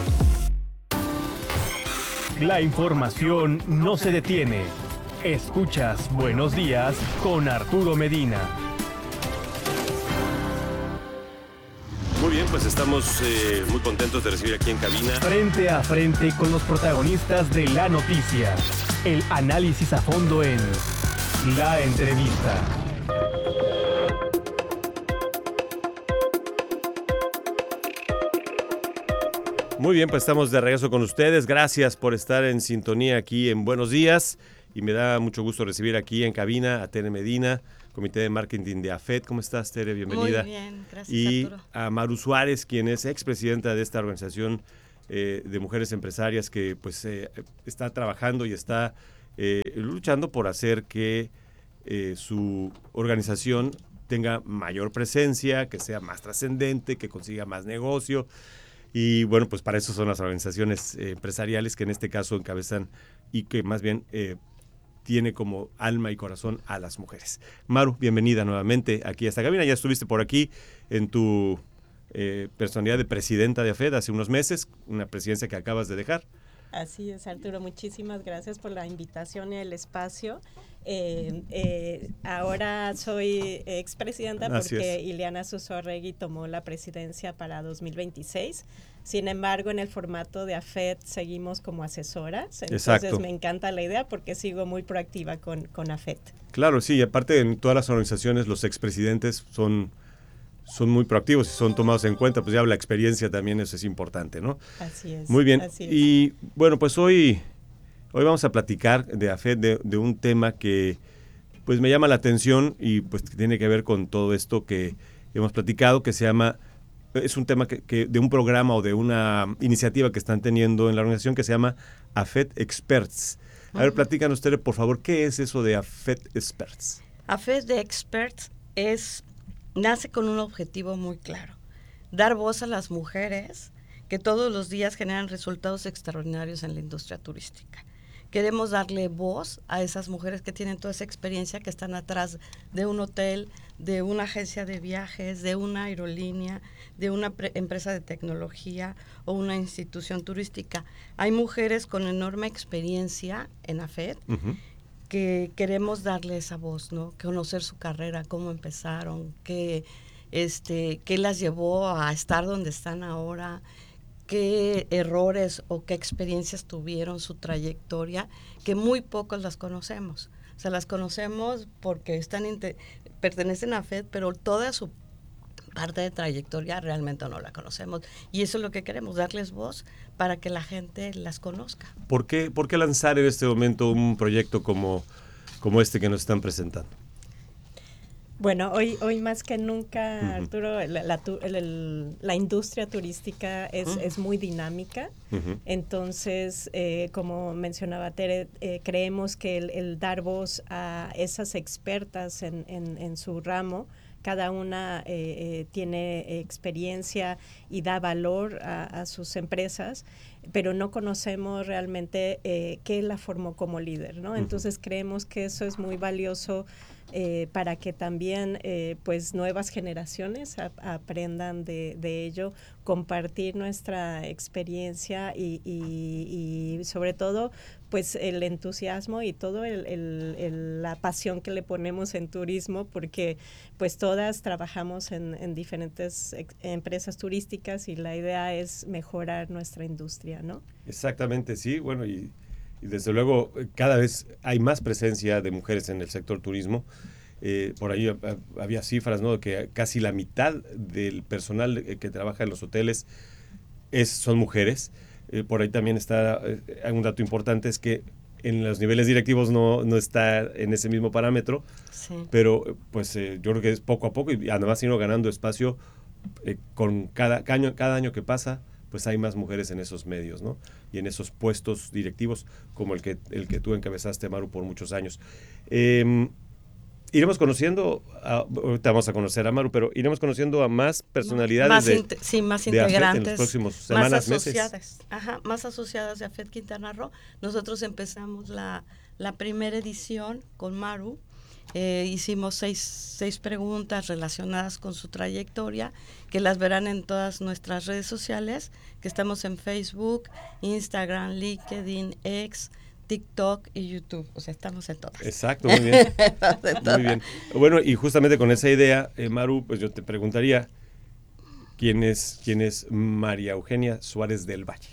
La información no se detiene. Escuchas Buenos Días con Arturo Medina. Muy bien, pues estamos eh, muy contentos de recibir aquí en cabina. Frente a frente con los protagonistas de la noticia. El análisis a fondo en La Entrevista. Muy bien, pues estamos de regreso con ustedes. Gracias por estar en sintonía aquí en Buenos Días. Y me da mucho gusto recibir aquí en cabina a Tere Medina, Comité de Marketing de A F E D. ¿Cómo estás, Tere? Bienvenida. Muy bien, gracias, y Arturo. a Maru Suárez, quien es expresidenta de esta organización eh, de mujeres empresarias que pues eh, está trabajando y está eh, luchando por hacer que eh, su organización tenga mayor presencia, que sea más trascendente, que consiga más negocio. Y bueno, pues para eso son las organizaciones eh, empresariales que en este caso encabezan y que más bien eh, tiene como alma y corazón a las mujeres. Maru, bienvenida nuevamente aquí a esta cabina. Ya estuviste por aquí en tu eh, personalidad de presidenta de A F E D hace unos meses, una presidencia que acabas de dejar. Así es, Arturo. Muchísimas gracias por la invitación y el espacio. Eh, eh, ahora soy expresidenta porque Ileana Susorregui tomó la presidencia para dos mil veintiséis. Sin embargo, en el formato de A F E D seguimos como asesoras. Entonces Exacto. Me encanta la idea porque sigo muy proactiva con, con A F E D. Claro, sí, y aparte en todas las organizaciones los expresidentes son, son muy proactivos y son tomados en cuenta, pues ya la experiencia también eso es importante, ¿no? Así es. Muy bien, así es. y bueno, pues hoy, hoy vamos a platicar de A F E D, de, de un tema que pues me llama la atención y pues tiene que ver con todo esto que hemos platicado, que se llama... Es un tema que, que de un programa o de una iniciativa que están teniendo en la organización que se llama A F E D Experts. A ver, platícanos ustedes, por favor, ¿qué es eso de A F E D Experts? A F E D Experts es, nace con un objetivo muy claro, dar voz a las mujeres que todos los días generan resultados extraordinarios en la industria turística. Queremos darle voz a esas mujeres que tienen toda esa experiencia, que están atrás de un hotel, de una agencia de viajes, de una aerolínea, de una pre- empresa de tecnología o una institución turística. Hay mujeres con enorme experiencia en A F E D uh-huh. que queremos darle esa voz, ¿no? Conocer su carrera, cómo empezaron, qué, este, qué las llevó a estar donde están ahora, qué errores o qué experiencias tuvieron, su trayectoria, que muy pocos las conocemos. O sea, las conocemos porque están inter- pertenecen a A F E D, pero toda su parte de trayectoria realmente no la conocemos. Y eso es lo que queremos, darles voz para que la gente las conozca. ¿Por qué, por qué lanzar en este momento un proyecto como, como este que nos están presentando? Bueno, hoy, hoy más que nunca, uh-huh. Arturo, la, la, el, el, la industria turística es, uh-huh. es muy dinámica. Uh-huh. Entonces, eh, como mencionaba Tere, eh, creemos que el, el dar voz a esas expertas en, en, en su ramo, cada una eh, eh, tiene experiencia y da valor a, a sus empresas, pero no conocemos realmente eh, qué la formó como líder, ¿no? Uh-huh. Entonces, creemos que eso es muy valioso Eh, para que también eh, pues nuevas generaciones a, aprendan de, de ello, compartir nuestra experiencia y, y, y sobre todo pues el entusiasmo y todo el, el, el, la pasión que le ponemos en turismo, porque pues todas trabajamos en, en diferentes ex- empresas turísticas y la idea es mejorar nuestra industria, ¿no? Exactamente, sí, bueno, y Y desde luego cada vez hay más presencia de mujeres en el sector turismo. Eh, por ahí había cifras, ¿no?, que casi la mitad del personal que trabaja en los hoteles es, son mujeres. Eh, por ahí también está, eh, un dato importante es que en los niveles directivos no, no está en ese mismo parámetro, sí. pero pues eh, yo creo que es poco a poco y además irnos ganando espacio eh, con cada año, cada año que pasa, pues hay más mujeres en esos medios, ¿no? Y en esos puestos directivos como el que, el que tú encabezaste, Maru, por muchos años. Eh, iremos conociendo, a, ahorita vamos a conocer a Maru, pero iremos conociendo a más personalidades más de, int- sí, más de A F E D integrantes, en los próximos semanas, más asociadas, meses. Ajá, más asociadas de A F E D Quintana Roo. Nosotros empezamos la, la primera edición con Maru. Eh, hicimos seis, seis preguntas relacionadas con su trayectoria, que las verán en todas nuestras redes sociales, que estamos en Facebook, Instagram, LinkedIn, X, TikTok y YouTube. O sea, estamos en todas. Exacto, muy bien. Muy bien. Bueno, y justamente con esa idea, eh, Maru, pues yo te preguntaría, ¿Quién es, quién es María Eugenia Suárez del Valle?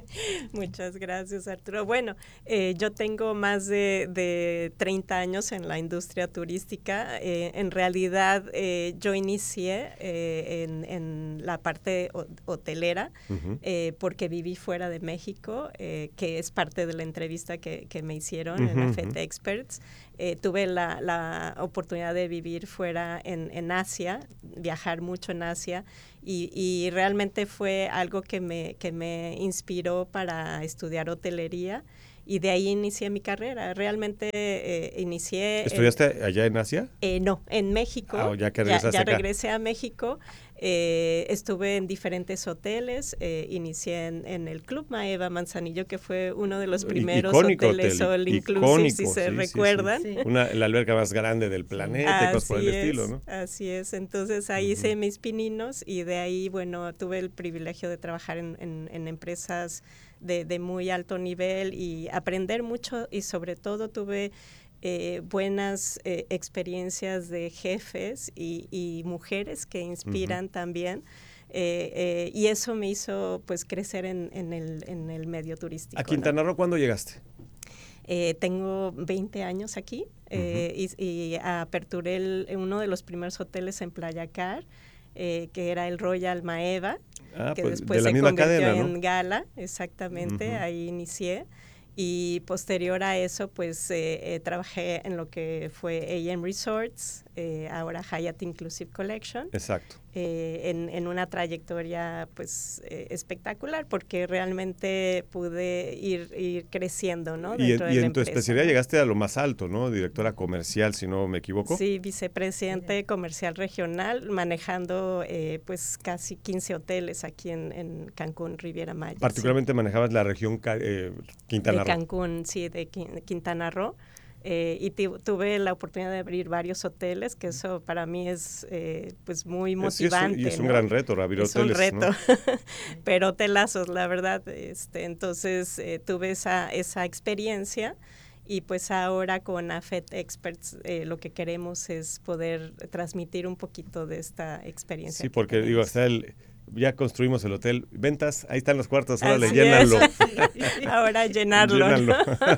Muchas gracias, Arturo. Bueno, eh, yo tengo más de, de treinta años en la industria turística. Eh, en realidad, eh, yo inicié eh, en, en la parte hotelera uh-huh. eh, porque viví fuera de México, eh, que es parte de la entrevista que, que me hicieron uh-huh, en A F E T uh-huh. Experts. Eh, tuve la, la oportunidad de vivir fuera en, en Asia, viajar mucho en Asia, y, y realmente fue algo que me, que me inspiró para estudiar hotelería, y de ahí inicié mi carrera. Realmente eh, inicié... ¿Estudiaste en, allá en Asia? Eh, no, en México. Ah, ya que regresaste ya, ya acá. regresé a México. Eh, estuve en diferentes hoteles. Eh, inicié en, en el Club Maeva Manzanillo, que fue uno de los primeros icónico hoteles hotel, all inclusive, icónico, si se sí, recuerdan. Sí, sí. Una, la alberca más grande del planeta y cosas por el es, estilo, ¿no? Así es. Entonces ahí uh-huh. hice mis pininos, y de ahí, bueno, tuve el privilegio de trabajar en, en, en empresas De, de muy alto nivel y aprender mucho, y sobre todo tuve eh, buenas eh, experiencias de jefes y, y mujeres que inspiran uh-huh. también, eh, eh, y eso me hizo pues crecer en, en, el, en el medio turístico. ¿A Quintana Roo cuándo llegaste? Eh, tengo veinte años aquí eh, uh-huh. y, y aperturé el, uno de los primeros hoteles en Playa Car, eh, que era el Royal Maeva. Ah, que pues después de la se misma convirtió cadena, ¿no? en Gala, exactamente, uh-huh. ahí inicié, y posterior a eso pues eh, eh, trabajé en lo que fue A M Resorts, eh, ahora Hyatt Inclusive Collection. Exacto. Eh, en, en una trayectoria pues eh, espectacular, porque realmente pude ir, ir creciendo, ¿no? Y, Dentro en, de y la en tu empresa, especialidad ¿no? llegaste a lo más alto, ¿no? Directora comercial, si no me equivoco. Sí, vicepresidente comercial regional, manejando eh, pues casi quince hoteles aquí en, en Cancún, Riviera Maya. Particularmente sí. manejabas la región eh, Quintana Roo. De Cancún, sí, de Quintana Roo. Eh, y tuve la oportunidad de abrir varios hoteles, que eso para mí es eh, pues muy motivante. Sí, es un, y es un ¿no? gran reto, abrir es hoteles. Es un reto, ¿no? pero hotelazos, la verdad. Este, entonces eh, tuve esa, esa experiencia, y pues ahora con A F E T Experts eh, lo que queremos es poder transmitir un poquito de esta experiencia. Sí, porque tenemos. digo, hasta el... ya construimos el hotel, ventas, ahí están los cuartos, ahora Así llénanlo. Es. Ahora llenarlo. llénanlo.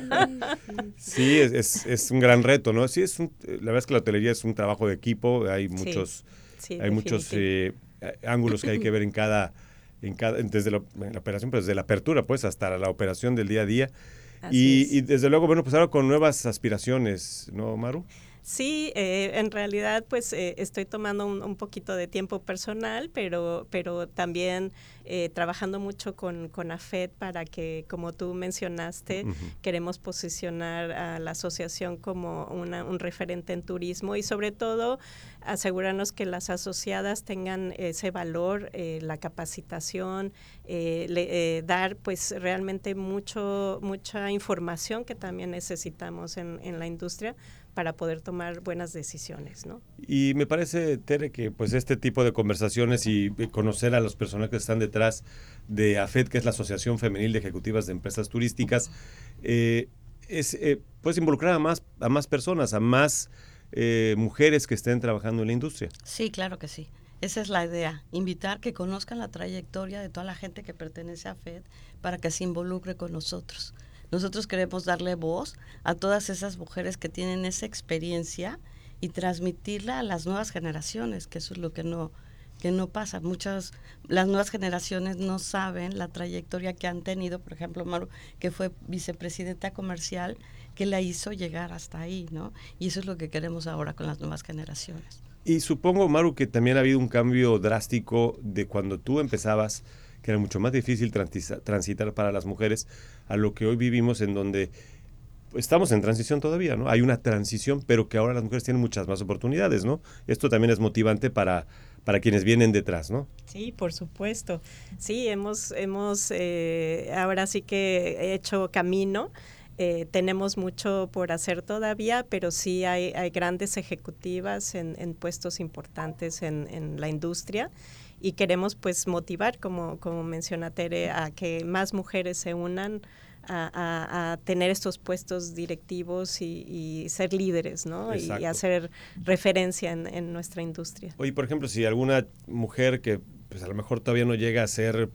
Sí, es, es, es un gran reto, ¿no? Sí, es un, la verdad es que la hotelería es un trabajo de equipo, hay muchos, sí, sí, hay muchos eh, ángulos que hay que ver en cada, en cada desde la, en la operación, pero desde la apertura, pues, hasta la operación del día a día. Y, y desde luego, bueno, pues ahora con nuevas aspiraciones, ¿no, Maru? Sí, eh, en realidad pues eh, estoy tomando un, un poquito de tiempo personal, pero, pero también eh, trabajando mucho con, con A F E T para que, como tú mencionaste, uh-huh. queremos posicionar a la asociación como una, un referente en turismo, y sobre todo asegurarnos que las asociadas tengan ese valor, eh, la capacitación, eh, le, eh, dar pues realmente mucho mucha información que también necesitamos en, en la industria para poder tomar buenas decisiones, ¿no? Y me parece, Tere, que pues este tipo de conversaciones y conocer a los personajes que están detrás de A F E T, que es la Asociación Femenil de Ejecutivas de Empresas Turísticas, eh, es eh, pues involucrar a más, a más personas, a más eh, mujeres que estén trabajando en la industria. Sí, claro que sí. Esa es la idea, invitar que conozcan la trayectoria de toda la gente que pertenece a A F E T para que se involucre con nosotros. Nosotros queremos darle voz a todas esas mujeres que tienen esa experiencia y transmitirla a las nuevas generaciones, que eso es lo que no, que no pasa. Muchas, las nuevas generaciones no saben la trayectoria que han tenido, por ejemplo, Maru, que fue vicepresidenta comercial, que la hizo llegar hasta ahí, ¿no? Y eso es lo que queremos ahora con las nuevas generaciones. Y supongo, Maru, que también ha habido un cambio drástico de cuando tú empezabas, que era mucho más difícil transitar para las mujeres, a lo que hoy vivimos, en donde estamos en transición todavía, ¿no? Hay una transición, pero que ahora las mujeres tienen muchas más oportunidades, ¿no? Esto también es motivante para, para quienes vienen detrás, ¿no? Sí, por supuesto. Sí, hemos, hemos eh, ahora sí que hecho camino. Eh, tenemos mucho por hacer todavía, pero sí hay, hay grandes ejecutivas en, en puestos importantes en, en la industria. Y queremos pues motivar, como, como menciona Tere, a que más mujeres se unan a, a, a tener estos puestos directivos y, y ser líderes, ¿no? Y, y hacer referencia en, en nuestra industria. Oye, por ejemplo, si alguna mujer que pues a lo mejor todavía no llega a ser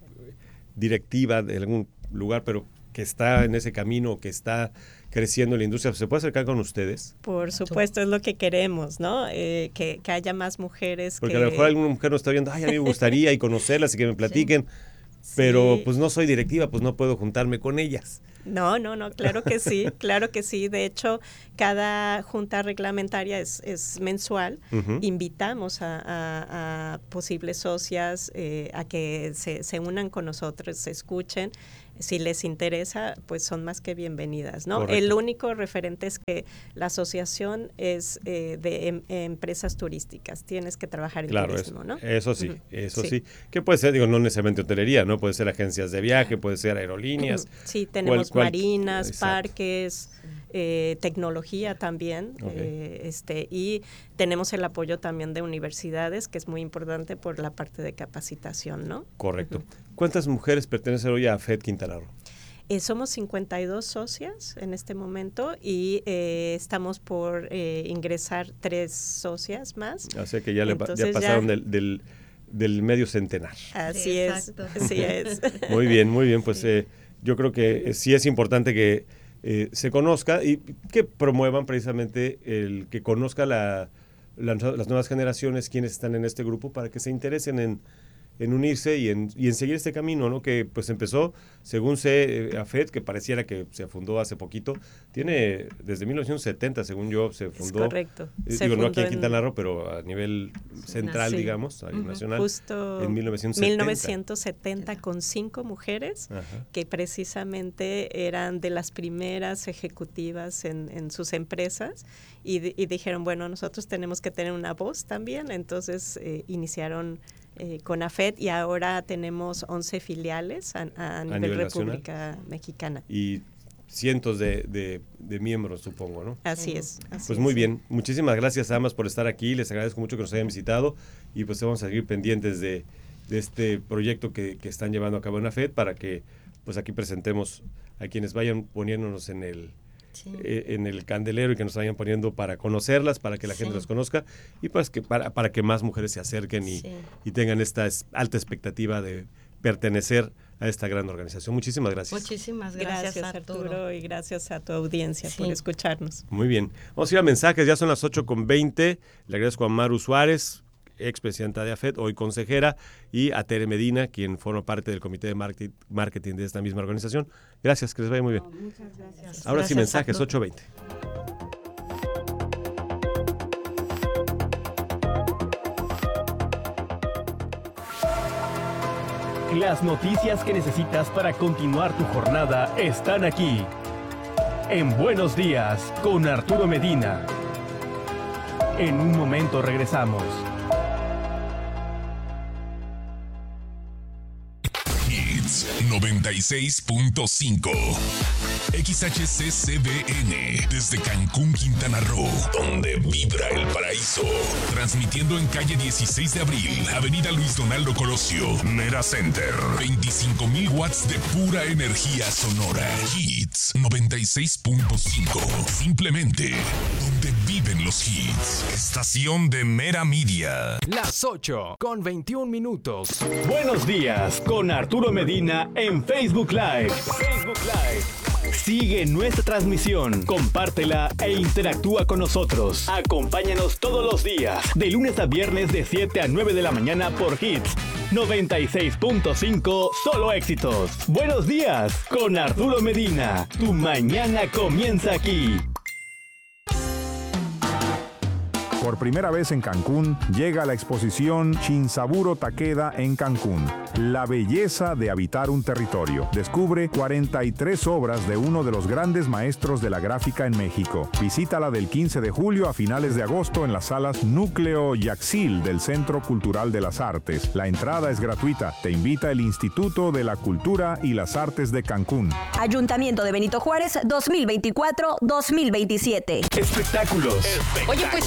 directiva de algún lugar, pero que está en ese camino, que está creciendo en la industria, ¿se puede acercar con ustedes? Por supuesto, es lo que queremos, ¿no? Eh, que, que haya más mujeres. Porque que... a lo mejor alguna mujer nos está viendo, ay, a mí me gustaría y conocerlas y que me platiquen, sí. pero pues no soy directiva, pues no puedo juntarme con ellas. No, no, no, claro que sí, claro que sí. De hecho, cada junta reglamentaria es, es mensual. Uh-huh. Invitamos a, a, a posibles socias eh, a que se, se unan con nosotros, se escuchen. Si les interesa, pues son más que bienvenidas, ¿no? Correcto. El único referente es que la asociación es eh, de em, empresas turísticas. Tienes que trabajar en claro, turismo, eso, ¿no? Eso sí, uh-huh. eso sí. sí. ¿Qué puede ser? Digo, no necesariamente hotelería, ¿no? Puede ser agencias de viaje, puede ser aerolíneas. Sí, tenemos cual, cual, marinas, exacto. parques, eh, tecnología también, okay. eh, este, y tenemos el apoyo también de universidades, que es muy importante por la parte de capacitación, ¿no? Correcto. Uh-huh. ¿Cuántas mujeres pertenecen hoy a AFED Quintana Roo? Eh, somos cincuenta y dos socias en este momento y eh, estamos por eh, ingresar tres socias más. O sea que ya, le, ya pasaron ya... Del, del, del medio centenar. Así sí, es, así es. Muy bien, muy bien. Pues eh, yo creo que eh, sí es importante que eh, se conozca y que promuevan precisamente el que conozca la, la, las nuevas generaciones, quienes están en este grupo, para que se interesen en en unirse y en, y en seguir este camino, ¿no? Que pues empezó, según sé, eh, AFED, que pareciera que se fundó hace poquito, tiene desde mil novecientos setenta, según yo, se fundó. Es correcto. Eh, digo, no aquí en Quintana Roo, pero a nivel central, sí. digamos, a nivel uh-huh. nacional. Justo en mil novecientos setenta. mil novecientos setenta con cinco mujeres, ajá. que precisamente eran de las primeras ejecutivas en, en sus empresas y, y dijeron, bueno, nosotros tenemos que tener una voz también, entonces eh, iniciaron Eh, con AFED y ahora tenemos once filiales a, a, a nivel, nivel República nacional. Mexicana. Y cientos de, de, de miembros, supongo, ¿no? Así es. Así pues muy es. bien. Muchísimas gracias a ambas por estar aquí. Les agradezco mucho que nos hayan visitado y pues vamos a seguir pendientes de, de este proyecto que, que están llevando a cabo en AFED para que pues aquí presentemos a quienes vayan poniéndonos en el Sí. Eh, en el candelero y que nos vayan poniendo para conocerlas, para que la sí. gente las conozca y pues que para, para que más mujeres se acerquen y, sí. y tengan esta alta expectativa de pertenecer a esta gran organización. Muchísimas gracias. Muchísimas gracias, gracias Arturo. Arturo y gracias a tu audiencia sí. por escucharnos. Muy bien. Vamos a ir a mensajes, ya son las ocho con veinte. Le agradezco a Maru Suárez, expresidenta de AFED, hoy consejera, y a Tere Medina, quien forma parte del comité de marketing de esta misma organización. Gracias, que les vaya muy bien. No, muchas gracias. Ahora gracias, sí, mensajes, ocho veinte. Las noticias que necesitas para continuar tu jornada están aquí. En Buenos Días, con Arturo Medina. En un momento regresamos. noventa y seis punto cinco X H C C B N desde Cancún, Quintana Roo, donde vibra el paraíso. Transmitiendo en calle dieciséis de abril, avenida Luis Donaldo Colosio, Mera Center. veinticinco mil watts de pura energía sonora. Hits noventa y seis punto cinco. Simplemente donde viven los hits. Estación de Mera Media. Las ocho con veintiún minutos. Buenos días con Arturo Medina en Facebook Live. Facebook Live. Sigue nuestra transmisión, compártela e interactúa con nosotros. Acompáñanos todos los días, de lunes a viernes de siete a nueve de la mañana por Hits noventa y seis punto cinco, solo éxitos. Buenos días con Arturo Medina. Tu mañana comienza aquí. Por primera vez en Cancún, llega la exposición Shinsaburo Takeda en Cancún. La belleza de habitar un territorio. Descubre cuarenta y tres obras de uno de los grandes maestros de la gráfica en México. Visítala del quince de julio a finales de agosto en las salas Núcleo Yaxil del Centro Cultural de las Artes. La entrada es gratuita. Te invita el Instituto de la Cultura y las Artes de Cancún. Ayuntamiento de Benito Juárez dos mil veinticuatro dos mil veintisiete. Espectáculos. Oye, pues yo creo que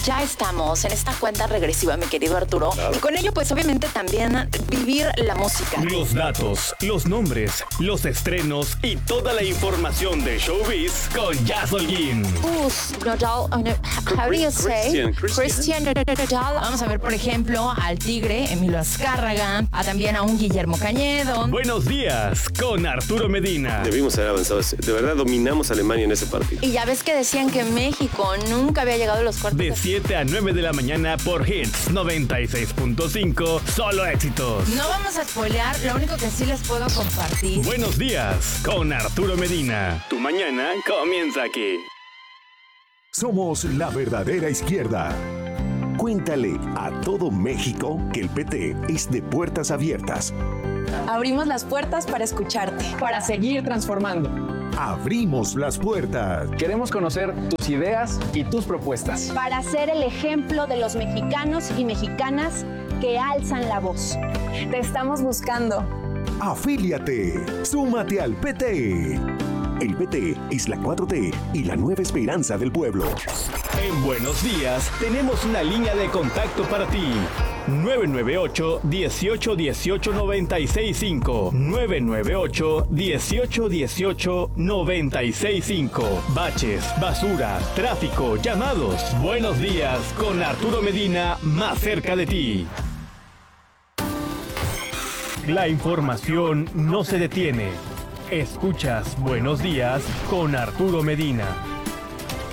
ya estamos en esta cuenta regresiva, mi querido Arturo. Claro. Y con ello, pues obviamente también vivir la música. Los datos, los nombres, los estrenos y toda la información de Showbiz con Jazz Holguín. Nodal, how do you say? Christian Nodal. Vamos a ver, por ejemplo, al Tigre, Emilio Azcárraga, a también a un Guillermo Cañedo. Buenos días con Arturo Medina. Debimos haber avanzado. De verdad dominamos a Alemania en ese partido. Y ya ves que decían que México nunca había llegado a los cuartos. De siete a nueve de la mañana por Hits noventa y seis punto cinco, solo éxitos. No vamos a spoilear, lo único que sí les puedo compartir. Buenos días con Arturo Medina. Tu mañana comienza aquí. Somos la verdadera izquierda. Cuéntale a todo México que el P T es de puertas abiertas. Abrimos las puertas para escucharte. Para seguir transformando. Abrimos las puertas. Queremos conocer tus ideas y tus propuestas. Para ser el ejemplo de los mexicanos y mexicanas que alzan la voz. Te estamos buscando. Afíliate. Súmate al P T. El P T es la cuatro T y la nueva esperanza del pueblo. En Buenos Días tenemos una línea de contacto para ti. nueve nueve ocho, dieciocho dieciocho, noventa y seis cinco. nueve nueve ocho, dieciocho dieciocho, noventa y seis cinco. Baches, basura, tráfico, llamados. Buenos días con Arturo Medina, más cerca de ti. La información no se detiene. Escuchas Buenos Días con Arturo Medina.